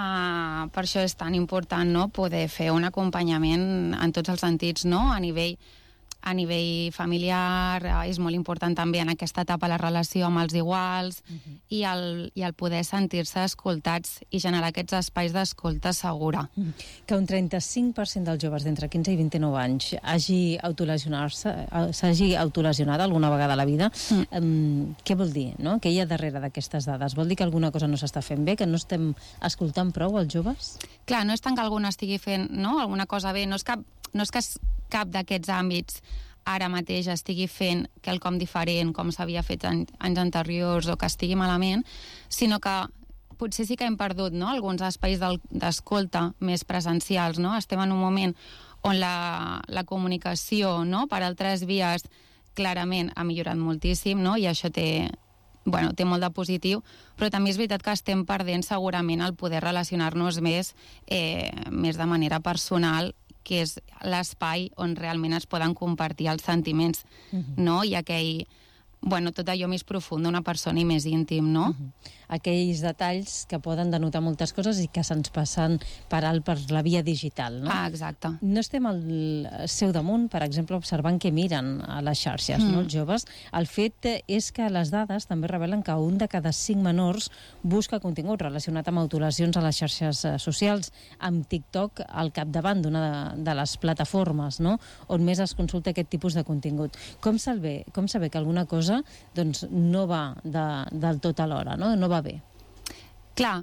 Uh, per això és tan important, no?, poder fer un acompanyament en tots els sentits, no?, a nivell, a nivell familiar, uh, és molt important també en aquesta etapa la relació amb els iguals uh-huh. i, el, i el poder sentir-se escoltats i generar aquests espais d'escolta segura. Uh-huh. Que un trenta-cinc per cent dels joves d'entre quinze i vint-i-nou anys hagi autolesionar-se, s'hagi autolesionat alguna vegada a la vida, uh-huh. um, què vol dir, no?, què hi ha darrere d'aquestes dades? Vol dir que alguna cosa no s'està fent bé, que no estem escoltant prou els joves? Clar, no és tant que algú no estigui fent, no?, alguna cosa bé, no és cap, no és que cap d'aquests àmbits ara mateix estigui fent quelcom diferent com s'havia fet en, anys anteriors o que estigui malament, sinó que potser sí que hem perdut, no?, alguns espais d'escolta més presencials, no? Estem en un moment on la, la comunicació, no?, per altres vies clarament ha millorat moltíssim, no?, i això té, bueno, té molt de positiu, però també és veritat que estem perdent segurament el poder relacionar-nos més, eh, més de manera personal, que és l'espai on realment es poden compartir els sentiments, uh-huh. no?, i aquell, bueno, tot allò més profund d'una persona i més íntim, no? Uh-huh. Aquells detalls que poden denotar moltes coses i que se'ns passen per alt per la via digital, no? Ah, exacte. No estem al seu damunt, per exemple, observant què miren a les xarxes, mm. no?, els joves. El fet és que les dades també revelen que un de cada cinc menors busca contingut relacionat amb autolesions a les xarxes socials, amb TikTok al capdavant d'una de, de les plataformes, no?, on més es consulta aquest tipus de contingut. Com saber, com saber que alguna cosa doncs, no va de, del tot alhora, no?, no va bé? Clar,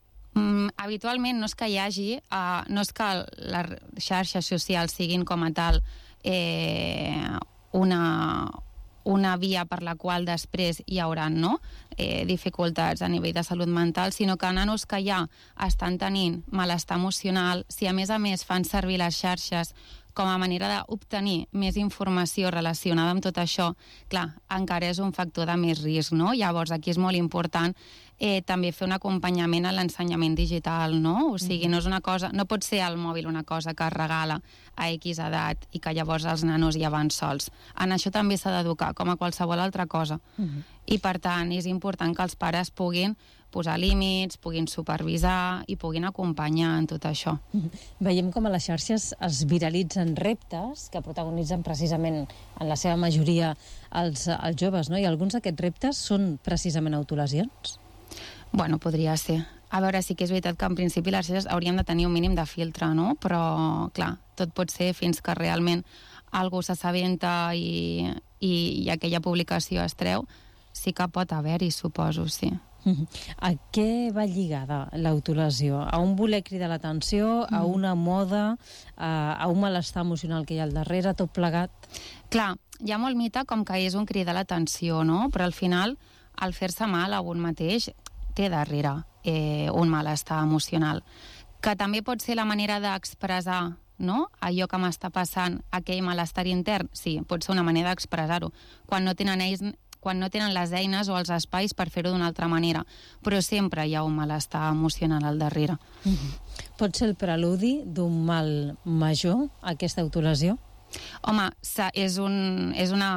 mm, habitualment no és que hi hagi, uh, no és que les xarxes socials siguin com a tal eh, una, una via per la qual després hi haurà, no?, eh, dificultats a nivell de salut mental, sinó que nanos que ja estan tenint malestar emocional, si a més a més fan servir les xarxes com a manera d'obtenir més informació relacionada amb tot això, clar, encara és un factor de més risc, no? Llavors, aquí és molt important eh, també fer un acompanyament a l'ensenyament digital, no? O sigui, no és una cosa, no pot ser el mòbil una cosa que es regala a X edat i que llavors els nanos ja van sols. En això també s'ha d'educar, com a qualsevol altra cosa. Uh-huh. I, per tant, és important que els pares puguin posar límits, puguin supervisar i puguin acompanyar en tot això. Veiem com a les xarxes es viralitzen reptes que protagonitzen precisament en la seva majoria els, els joves, no? I alguns d'aquests reptes són precisament autolesions? Bueno, podria ser. A veure, sí que és veritat que en principi les xarxes haurien de tenir un mínim de filtre, no? Però, clar, tot pot ser fins que realment algú s'assabenta i, i, i aquella publicació es treu, sí que pot haver-hi, suposo, sí. A què va lligada l'autolesió? A un voler cridar l'atenció, a una moda, a, a un malestar emocional que hi ha al darrere, tot plegat? Clar, hi ha molt mite com que és un cridar l'atenció, no? Però al final, el fer-se mal a un mateix té darrere eh, un malestar emocional, que també pot ser la manera d'expressar, no?, allò que m'està passant, aquell malestar intern. Sí, pot ser una manera d'expressar-ho. Quan no tenen ells quan no tenen les eines o els espais per fer-ho d'una altra manera, però sempre hi ha un malestar emocional al darrere. Mm-hmm. Pot ser el preludi d'un mal major, aquesta autolesió? Home, és un, és una,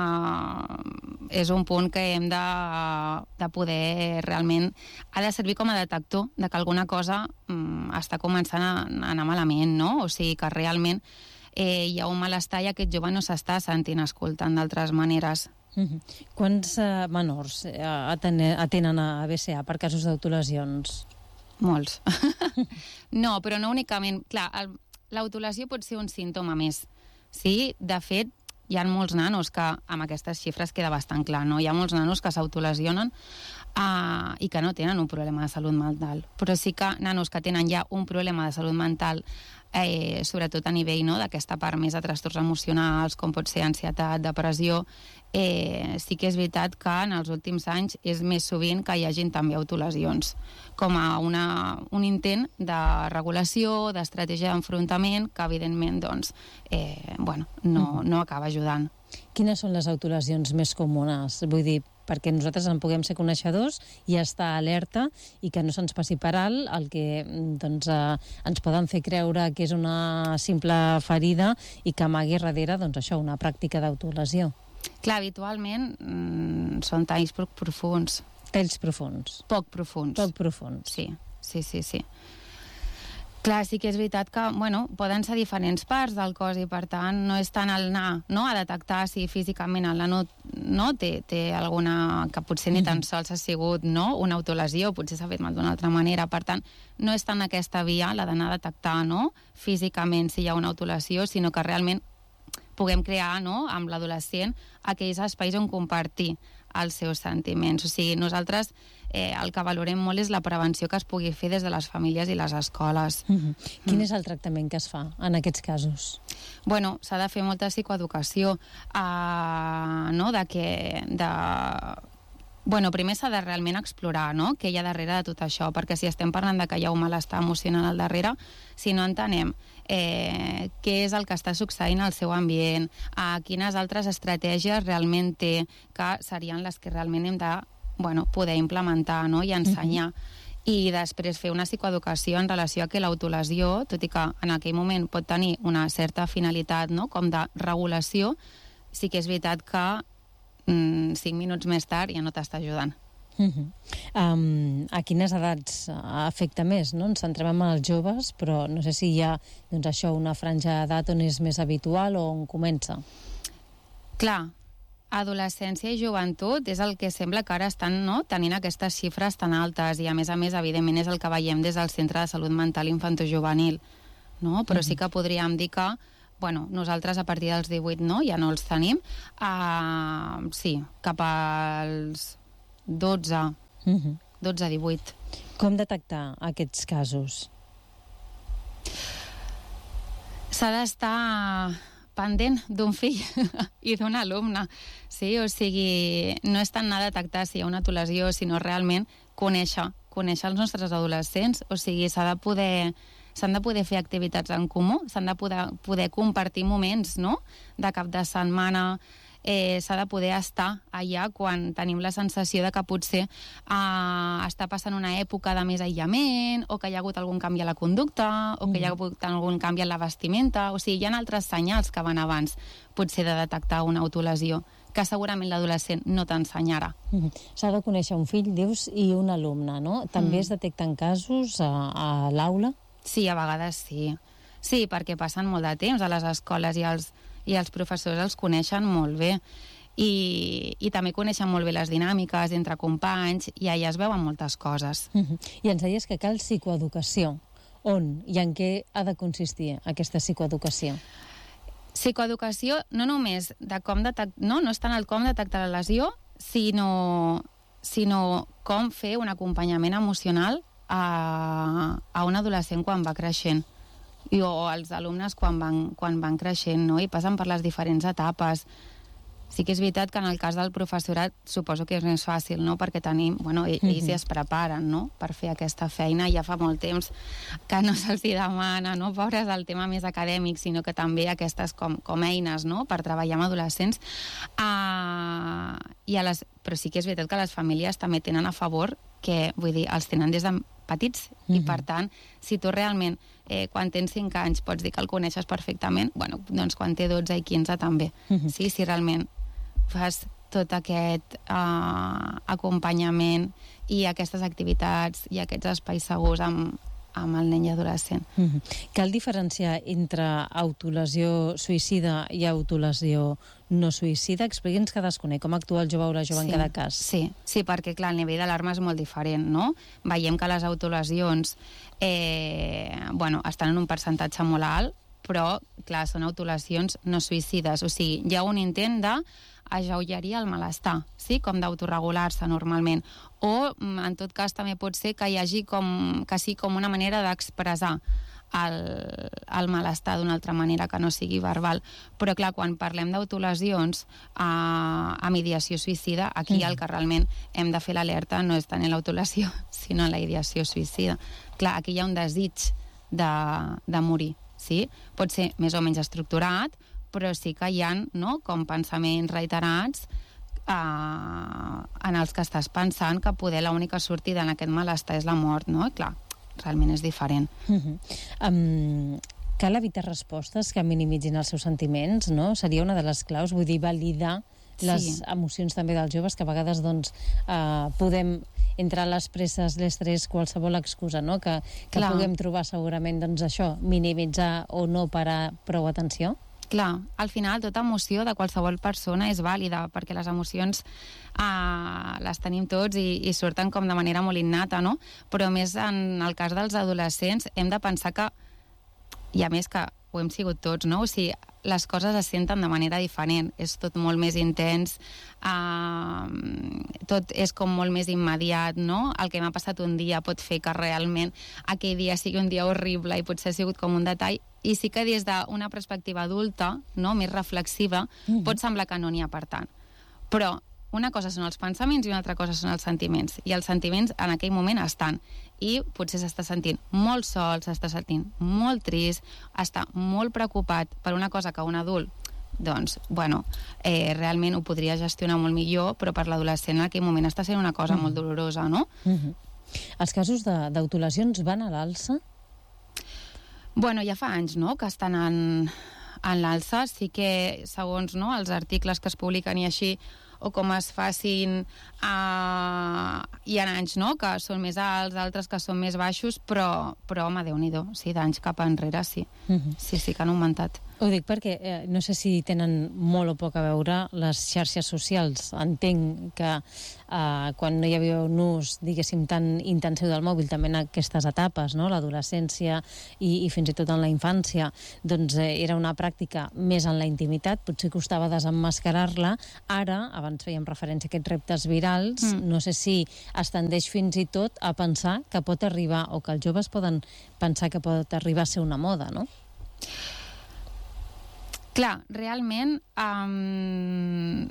és un punt que hem de, de poder realment... Ha de servir com a detector de que alguna cosa mm, està començant a, a anar malament, no? O sigui que realment eh, hi ha un malestar i aquest jove no s'està sentint escoltant d'altres maneres. Mm-hmm. Quants uh, menors uh, atenen, atenen a B C A per casos d'autolesions? Molts. No, però no únicament... Clar, l'autolesió pot ser un símptoma més. Sí, de fet, hi ha molts nanos que amb aquestes xifres queda bastant clar, no? Hi ha molts nanos que s'autolesionen uh, i que no tenen un problema de salut mental. Però sí que nanos que tenen ja un problema de salut mental, eh, sobretot a nivell, no?, d'aquesta part més de trastorns emocionals, com pot ser ansietat, depressió, eh, sí que és veritat que en els últims anys és més sovint que hi hagin també autolesions, com a una, un intent de regulació, d'estratègia d'enfrontament, que evidentment doncs, eh, bueno, no, no acaba ajudant. Quines són les autolesions més comunes? Vull dir, perquè nosaltres en puguem ser coneixedors i estar alerta i que no se'ns passi per alt el que doncs, eh, ens poden fer creure que és una simple ferida i que amagui darrere doncs, això, una pràctica d'autolesió. Clar, habitualment mm, són talls poc profuns. Talls profuns. Poc profuns. Poc profuns. Sí, sí, sí, sí. Clar, sí que és veritat que, bueno, poden ser diferents parts del cos i, per tant, no és tant el anar, no?, a detectar si físicament el nano, no?, té, té alguna... que potser ni tan sols ha sigut, no?, una autolesió, potser s'ha fet mal d'una altra manera. Per tant, no és tant aquesta via, la d'anar a detectar, no?, físicament si hi ha una autolesió, sinó que realment puguem crear, no?, amb l'adolescent aquells espais on compartir els seus sentiments. O sigui, nosaltres eh, el que valorem molt és la prevenció que es pugui fer des de les famílies i les escoles. Mm-hmm. Quin mm. és el tractament que es fa en aquests casos? Bueno, s'ha de fer molta psicoeducació, eh, no?, de que... De... Bueno, primer s'ha de realment explorar, no?, què hi ha darrere de tot això, perquè si estem parlant de que hi ha un malestar emocional al darrere, si no entenem eh, què és el que està succeint al seu ambient, a quines altres estratègies realment té, que serien les que realment hem de, bueno, poder implementar, no?, i ensenyar. Uh-huh. I després fer una psicoeducació en relació a que l'autolesió, tot i que en aquell moment pot tenir una certa finalitat, no?, com de regulació, sí que és veritat que mm, cinc minuts més tard ja no t'està ajudant. Uh-huh. um, a quines edats afecta més, no? Ens centrem en els joves, però no sé si hi ha doncs, això, una franja d'edat on és més habitual o on comença. Clar, adolescència i joventut és el que sembla que ara estan, no?, tenint aquestes xifres tan altes i, a més a més, evidentment, és el que veiem des del Centre de Salut Mental Infantojuvenil, no? Però uh-huh. sí que podríem dir que, bueno, nosaltres a partir dels divuit, no?, ja no els tenim, uh, sí, cap als dotze, uh-huh. dotze a divuit. Com detectar aquests casos? S'ha d'estar pendent d'un fill i d'un alumne. Sí? O sigui, no és tant anar a detectar si hi ha una autolesió, sinó realment conèixer, conèixer els nostres adolescents. O sigui, s'ha de poder... s'han de poder fer activitats en comú, s'han de poder, poder compartir moments, no?, de cap de setmana, eh, s'ha de poder estar allà quan tenim la sensació de que potser eh, està passant una època de més aïllament, o que hi ha hagut algun canvi a la conducta, o que hi ha hagut algun canvi en la vestimenta. O sigui, hi ha altres senyals que van abans, potser, de detectar una autolesió, que segurament l'adolescent no t'ensenyarà. Mm-hmm. S'ha de conèixer un fill, dius, i un alumne, no? També mm. es detecten casos a, a l'aula? Sí, a vegades sí. Sí, perquè passen molt de temps a les escoles i els, i els professors els coneixen molt bé. I, i també coneixen molt bé les dinàmiques entre companys i allà es veuen moltes coses. Uh-huh. I ens deies que cal psicoeducació. On i en què ha de consistir aquesta psicoeducació? Psicoeducació no només de com detectar, no, no és tant el com detectar la lesió, sinó, sinó com fer un acompanyament emocional a, a un adolescent quan va creixent, i, o als alumnes quan van, quan van creixent, no? I passen per les diferents etapes. Sí que és veritat que en el cas del professorat suposo que és més fàcil, no?, perquè tenim, bueno, ells mm-hmm. ja es preparen, no?, per fer aquesta feina. Ja fa molt temps que no se'ls demana, no?, pobres, el tema més acadèmic, sinó que també aquestes com, com eines, no?, per treballar amb adolescents. Uh, i a les... Però sí que és veritat que les famílies també tenen a favor que, vull dir, els tenen des de petits, mm-hmm. i per tant, si tu realment, eh, quan tens cinc anys, pots dir que el coneixes perfectament, bueno, doncs quan té dotze i quinze també. Mm-hmm. Sí, si realment fas tot aquest uh, acompanyament i aquestes activitats i aquests espais segurs amb, amb el nen i adolescent. Mm-hmm. Cal diferenciar entre autolesió suïcida i autolesió no suïcida? Expliqui'ns cadascun, com actua el jove o la jove sí, en cada cas. Sí, sí, perquè clar, el nivell d'alarma és molt diferent, no? Veiem que les autolesions eh, bueno, estan en un percentatge molt alt, però, clar, són autolesions no suïcides. O sigui, hi ha un intent de ajeugerir el malestar, sí? Com d'autoregular-se normalment. O, en tot cas, també pot ser que hi hagi com, que sigui com una manera d'expressar el, el malestar d'una altra manera que no sigui verbal. Però, clar, quan parlem d'autolesions a, a ideació suïcida, aquí mm. el que realment hem de fer l'alerta no és tant en l'autolesió, sinó en la ideació suïcida. Clar, aquí hi ha un desig de, de morir, sí? Pot ser més o menys estructurat, però sí que hi ha, no?, com pensaments reiterats eh, en els que estàs pensant que poder l'única sortida en aquest malestar és la mort, no? I clar, realment és diferent. Uh-huh. Um, cal evitar respostes que minimitzin els seus sentiments, no? Seria una de les claus, vull dir, validar les sí. emocions també dels joves, que a vegades doncs, uh, podem, entre les presses, l'estrès, qualsevol excusa, no?, que, que puguem trobar segurament, doncs això, minimitzar o no parar prou atenció. Clar, al final tota emoció de qualsevol persona és vàlida, perquè les emocions eh, les tenim tots i, i surten com de manera molt innata, no? Però més en el cas dels adolescents hem de pensar que, i a més que ho hem sigut tots, no? O sigui, les coses es senten de manera diferent, és tot molt més intens, eh, tot és com molt més immediat, no? El que m'ha passat un dia pot fer que realment aquell dia sigui un dia horrible i potser ha sigut com un detall, i sí que des d'una perspectiva adulta, no?, més reflexiva, mm-hmm. pot semblar que no n'hi ha per tant. Però una cosa són els pensaments i una altra cosa són els sentiments. I els sentiments en aquell moment estan. I potser s'està sentint molt sol, s'està sentint molt trist, està molt preocupat per una cosa que un adult, doncs, bueno, eh, realment ho podria gestionar molt millor, però per l'adolescent en aquell moment està sent una cosa mm-hmm. molt dolorosa, no? Mm-hmm. Els casos d'autolesions van a l'alça? Bueno, ja fa anys, no?, que estan en, en l'alça. Sí que, segons, no?, els articles que es publiquen i així, o com es facin, uh, hi ha anys, no?, que són més alts, altres que són més baixos, però, però home, Déu-n'hi-do, sí, d'anys cap enrere, sí. Uh-huh. Sí, sí que han augmentat. Ho dic perquè eh, no sé si tenen molt o poc a veure les xarxes socials. Entenc que eh, quan no hi havia un ús, diguéssim, tan intensiu del mòbil, també en aquestes etapes, no?, l'adolescència i, i fins i tot en la infància, doncs eh, era una pràctica més en la intimitat, potser costava desemmascarar-la. Ara, abans fèiem referència a aquests reptes virals, mm. no sé si es tendeix fins i tot a pensar que pot arribar, o que els joves poden pensar que pot arribar a ser una moda, no? Clar, realment, um,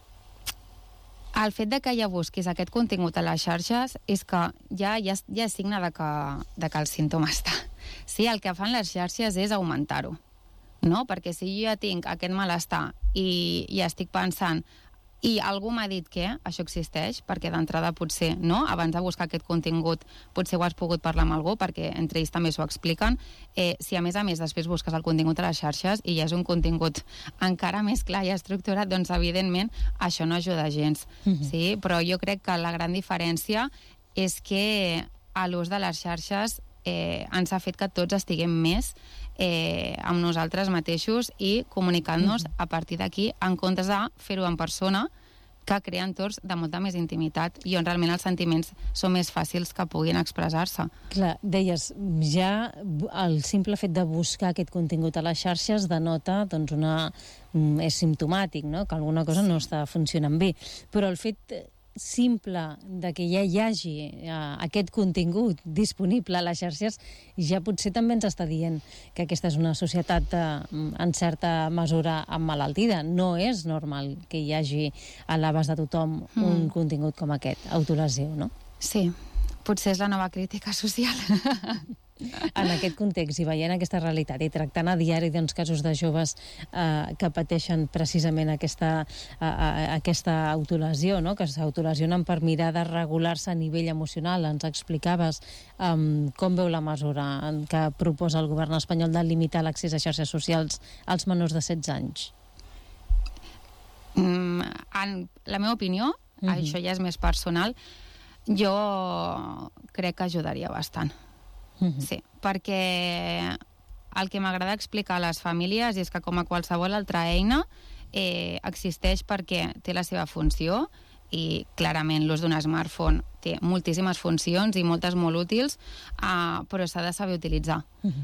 el fet de que ja busquis aquest contingut a les xarxes és que ja, ja, ja és signe de que, de que el símptoma està. Sí, el que fan les xarxes és augmentar-ho, no? Perquè si jo ja tinc aquest malestar i ja estic pensant i algú m'ha dit que això existeix, perquè d'entrada potser, no? Abans de buscar aquest contingut, potser ho has pogut parlar amb algú, perquè entre ells també s'ho expliquen. Eh, si a més a més després busques el contingut a les xarxes i ja és un contingut encara més clar i estructurat, doncs evidentment això no ajuda gens. Mm-hmm. Sí? Però jo crec que la gran diferència és que a l'ús de les xarxes eh, ens ha fet que tots estiguem més eh, amb nosaltres mateixos i comunicant-nos mm-hmm. a partir d'aquí, en comptes de fer-ho en persona, que crea entorns de molta més intimitat i on realment els sentiments són més fàcils que puguin expressar-se. Clar, deies, ja el simple fet de buscar aquest contingut a les xarxes denota, doncs, una... és simptomàtic, no?, que alguna cosa no està funcionant bé. Però el fet simple de que ja hi hagi uh, aquest contingut disponible a les xarxes ja potser també ens està dient que aquesta és una societat uh, en certa mesura emmalaltida. No és normal que hi hagi a l'abast de tothom mm. un contingut com aquest, autolesiu, no? Sí, potser és la nova crítica social. En aquest context i veient aquesta realitat i tractant a diari doncs, casos de joves eh, que pateixen precisament aquesta, eh, aquesta autolesió, no? Que s'autolesionen per mirar de regular-se a nivell emocional. Ens explicaves eh, com veu la mesura que proposa el govern espanyol de limitar l'accés a xarxes socials als menors de setze anys. Mm, en la meva opinió, mm-hmm. això ja és més personal, jo crec que ajudaria bastant. Mm-hmm. Sí, perquè el que m'agrada explicar a les famílies és que com a qualsevol altra eina eh, existeix perquè té la seva funció i clarament l'ús d'un smartphone té moltíssimes funcions i moltes molt útils, eh, però s'ha de saber utilitzar. Mm-hmm.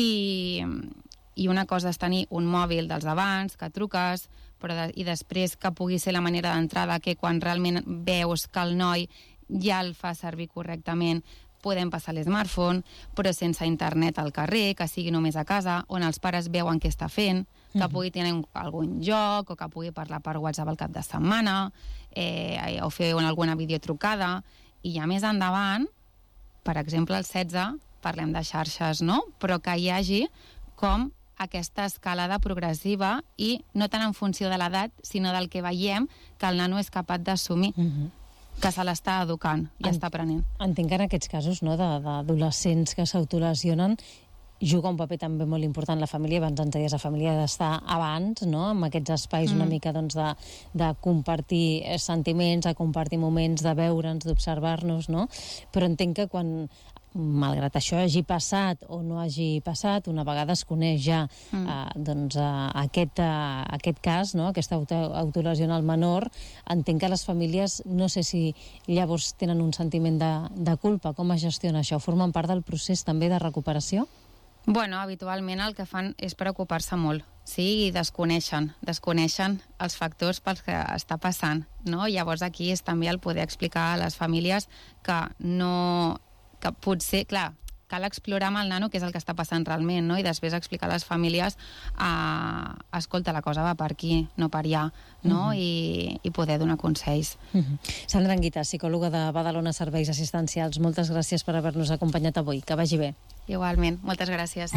I, I una cosa és tenir un mòbil dels abans, que truques, però de, i després que pugui ser la manera d'entrada que quan realment veus que el noi ja el fa servir correctament podem passar l'smartphone, però sense internet al carrer, que sigui només a casa, on els pares veuen què està fent, que uh-huh. pugui tenir algun joc, o que pugui parlar per WhatsApp al cap de setmana, eh, o fer una, alguna videotrucada, i ja més endavant, per exemple, als setze, parlem de xarxes, no? Però que hi hagi com aquesta escalada progressiva i no tant en funció de l'edat, sinó del que veiem que el nano és capaç d'assumir. Uh-huh. Que se l'està educant i en, està aprenent. Entenc que en aquests casos, no, d'adolescents que s'autolesionen juga un paper també molt important la família. Abans ens deies, la família ha d'estar abans, no?, amb aquests espais mm. una mica doncs, de, de compartir sentiments, de compartir moments, de veure'ns, d'observar-nos, no? Però entenc que quan, malgrat això hagi passat o no hagi passat, una vegada es coneix ja mm. eh, doncs, eh, aquest, eh, aquest cas, no?, aquesta auto autolesió al menor, entenc que les famílies, no sé si llavors tenen un sentiment de, de culpa. Com es gestiona això? Formen part del procés també de recuperació? Bueno, habitualment el que fan és preocupar-se molt, sí, i desconeixen, desconeixen els factors pels que està passant, no? Llavors aquí és també el poder explicar a les famílies que no... que potser, clar, cal explorar amb el nano què és el que està passant realment, no? I després explicar a les famílies eh, escolta, la cosa va per aquí, no per allà, no? Uh-huh. I, i poder donar consells. Uh-huh. Sandra Anguita, psicòloga de Badalona Serveis Assistencials, moltes gràcies per haver-nos acompanyat avui. Que vagi bé. Igualment, moltes gràcies.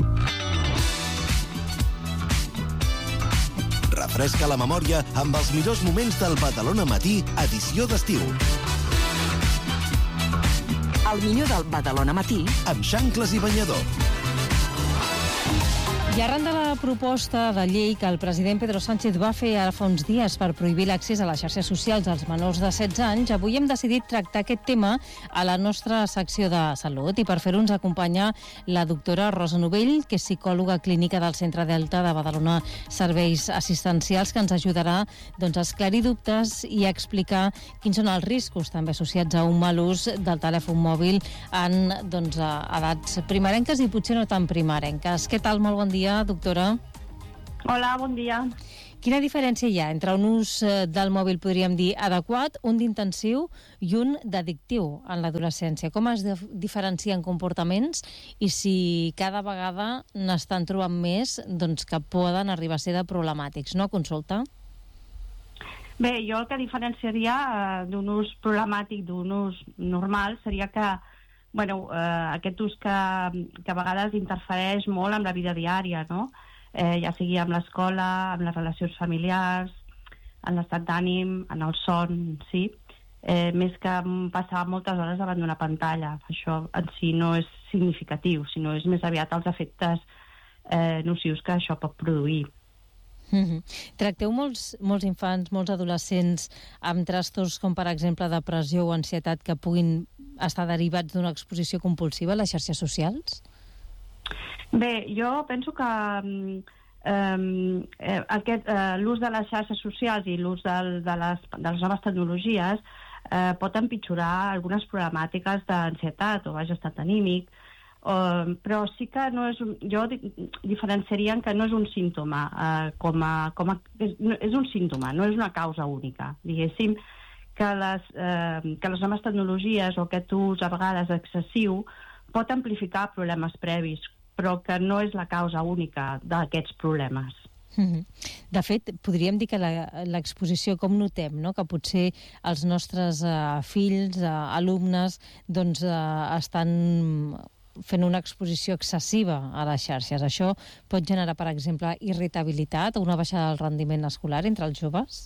Refresca la memòria amb els millors moments del Badalona Matí, edició d'estiu. El millor del Badalona Matí amb xancles i banyador. I arran de la proposta de llei que el president Pedro Sánchez va fer ara fa uns dies per prohibir l'accés a les xarxes socials als menors de setze anys, avui hem decidit tractar aquest tema a la nostra secció de salut. I per fer-ho ens acompanya la doctora Rosa Novell, que és psicòloga clínica del Centre Delta de Badalona Serveis Assistencials, que ens ajudarà doncs, a esclarir dubtes i a explicar quins són els riscos també associats a un mal ús del telèfon mòbil en doncs, a edats primerenques i potser no tan primerenques. Què tal? Molt bon dia, doctora. Hola, bon dia. Quina diferència hi ha entre un ús del mòbil, podríem dir, adequat, un d'intensiu i un d'addictiu en l'adolescència? Com es diferencien comportaments i si cada vegada n'estan trobant més doncs, que poden arribar a ser de problemàtics, no? Consulta? Bé, jo el que diferenciaria eh, d'un ús problemàtic d'un ús normal seria que bueno, eh, aquest ús que, que a vegades interfereix molt amb la vida diària, no? Eh, ja sigui amb l'escola, amb les relacions familiars, en l'estat d'ànim, en el son, sí. Eh, més que passar moltes hores davant d'una pantalla. Això en si no és significatiu, sinó és més aviat els efectes eh, nocius que això pot produir. Mm-hmm. Tracteu molts, molts infants, molts adolescents amb trastorns com, per exemple, depressió o ansietat que puguin estar derivats d'una exposició compulsiva a les xarxes socials? Bé, jo penso que eh, aquest, eh, l'ús de les xarxes socials i l'ús del, de, les, de les noves tecnologies eh, pot empitjorar algunes problemàtiques d'ansietat o baix estat anímic, eh, però sí que no és un, jo diferenciaria que no és un símptoma, eh, com a, com a, és, és un símptoma, no és una causa única, diguéssim, que les, eh, que les noves tecnologies o aquest ús a vegades excessiu pot amplificar problemes previs, però que no és la causa única d'aquests problemes. Mm-hmm. De fet, podríem dir que l'exposició, com notem, no? Que potser els nostres uh, fills, uh, alumnes, doncs, uh, estan fent una exposició excessiva a les xarxes. Això pot generar, per exemple, irritabilitat o una baixada del rendiment escolar entre els joves?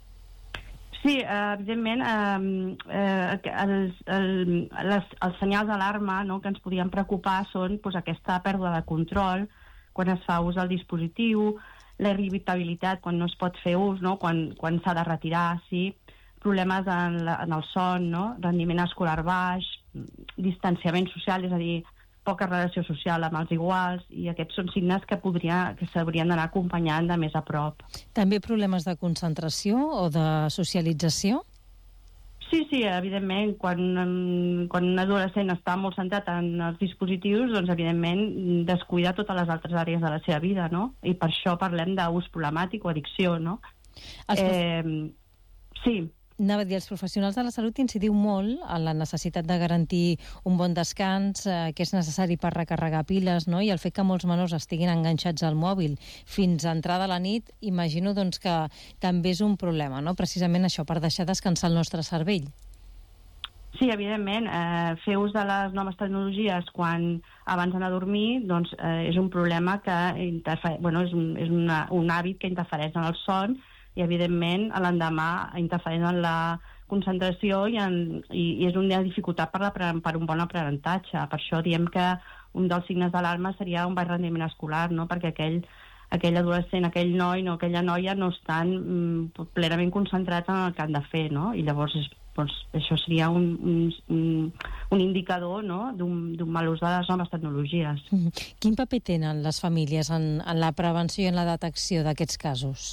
Sí, eh, evidentment, eh, eh, els, el, les, els senyals d'alarma, no, que ens podien preocupar són pues, aquesta pèrdua de control quan es fa ús del dispositiu, la irritabilitat quan no es pot fer ús, no, quan, quan s'ha de retirar, sí, problemes en, la, en el son, no, rendiment escolar baix, distanciament social, és a dir, poca relació social amb els iguals, i aquests són signes que, podria, que s'haurien d'anar acompanyant de més a prop. També problemes de concentració o de socialització? Sí, sí, evidentment, quan, quan un adolescent està molt centrat en els dispositius, doncs evidentment descuida totes les altres àrees de la seva vida, no? I per això parlem d'ús problemàtic o addicció, no? Els eh, sí. Anava a dir, els professionals de la salut incidiu molt en la necessitat de garantir un bon descans, eh, que és necessari per recarregar piles, no? I el fet que molts menors estiguin enganxats al mòbil fins a entrada a la nit, imagino doncs, que també és un problema, no? Precisament això, per deixar descansar el nostre cervell. Sí, evidentment, eh, fer ús de les noves tecnologies quan abans d'anar a dormir doncs, eh, és un problema que interfer... bueno, és, un, és una, un hàbit que interfereix en el son i, evidentment, a l'endemà interferent en la concentració i, en, i, i és una dificultat per, la, per un bon aprenentatge. Per això diem que un dels signes d'alarma seria un baix rendiment escolar, no? Perquè aquell, aquell adolescent, aquell noi, no, aquella noia no estan mm, plenament concentrats en el que han de fer, no? I llavors és, doncs, això seria un, un, un indicador, no? d'un mal ús de les noves tecnologies. Mm-hmm. Quin paper tenen les famílies en, en la prevenció i en la detecció d'aquests casos?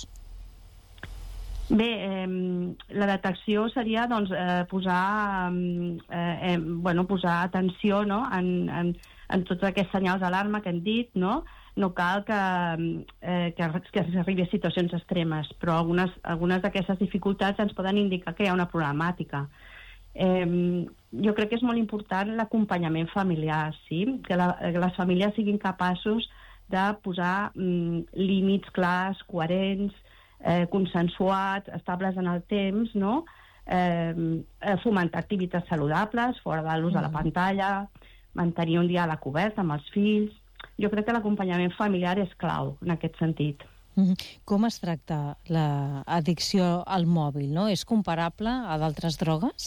Bé, eh, la detecció seria doncs, eh, posar, eh, eh, bueno, posar atenció, no? en, en, en tots aquests senyals d'alarma que hem dit, no? No cal que, eh, que, que s'arribi a situacions extremes, però algunes, algunes d'aquestes dificultats ens poden indicar que hi ha una problemàtica. Eh, jo crec que és molt important l'acompanyament familiar, sí? Que, la, que les famílies siguin capaços de posar mm, límits clars, coherents, Eh, consensuats, estables en el temps, no? eh, fomentar activitats saludables fora de l'ús mm. de la pantalla, mantenir un diàleg obert amb els fills. Jo crec que l'acompanyament familiar és clau en aquest sentit. Mm. Com es tracta l'addicció al mòbil, no? És comparable a d'altres drogues?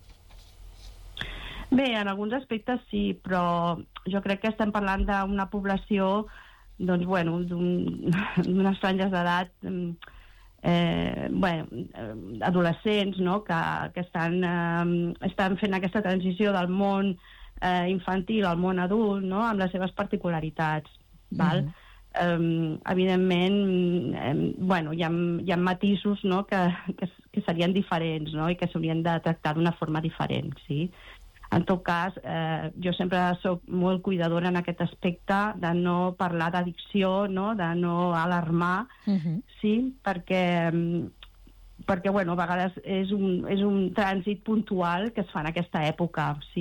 Bé, en alguns aspectes sí, però jo crec que estem parlant d'una població doncs, bueno, d'unes franges d'edat eh, bueno, adolescents, no? que, que estan, eh, estan fent aquesta transició del món eh, infantil al món adult, no? Amb les seves particularitats. Val? Mm-hmm. eh, evidentment, eh, bueno, hi ha, hi ha matisos, no? que, que, que serien diferents, no? I que s'haurien de tractar d'una forma diferent, sí? En tot cas, eh, jo sempre soc molt cuidadora en aquest aspecte de no parlar d'addicció, no? De no alarmar, uh-huh. sí? Perquè, perquè bueno, a vegades és un, és un trànsit puntual que es fa en aquesta època, sí.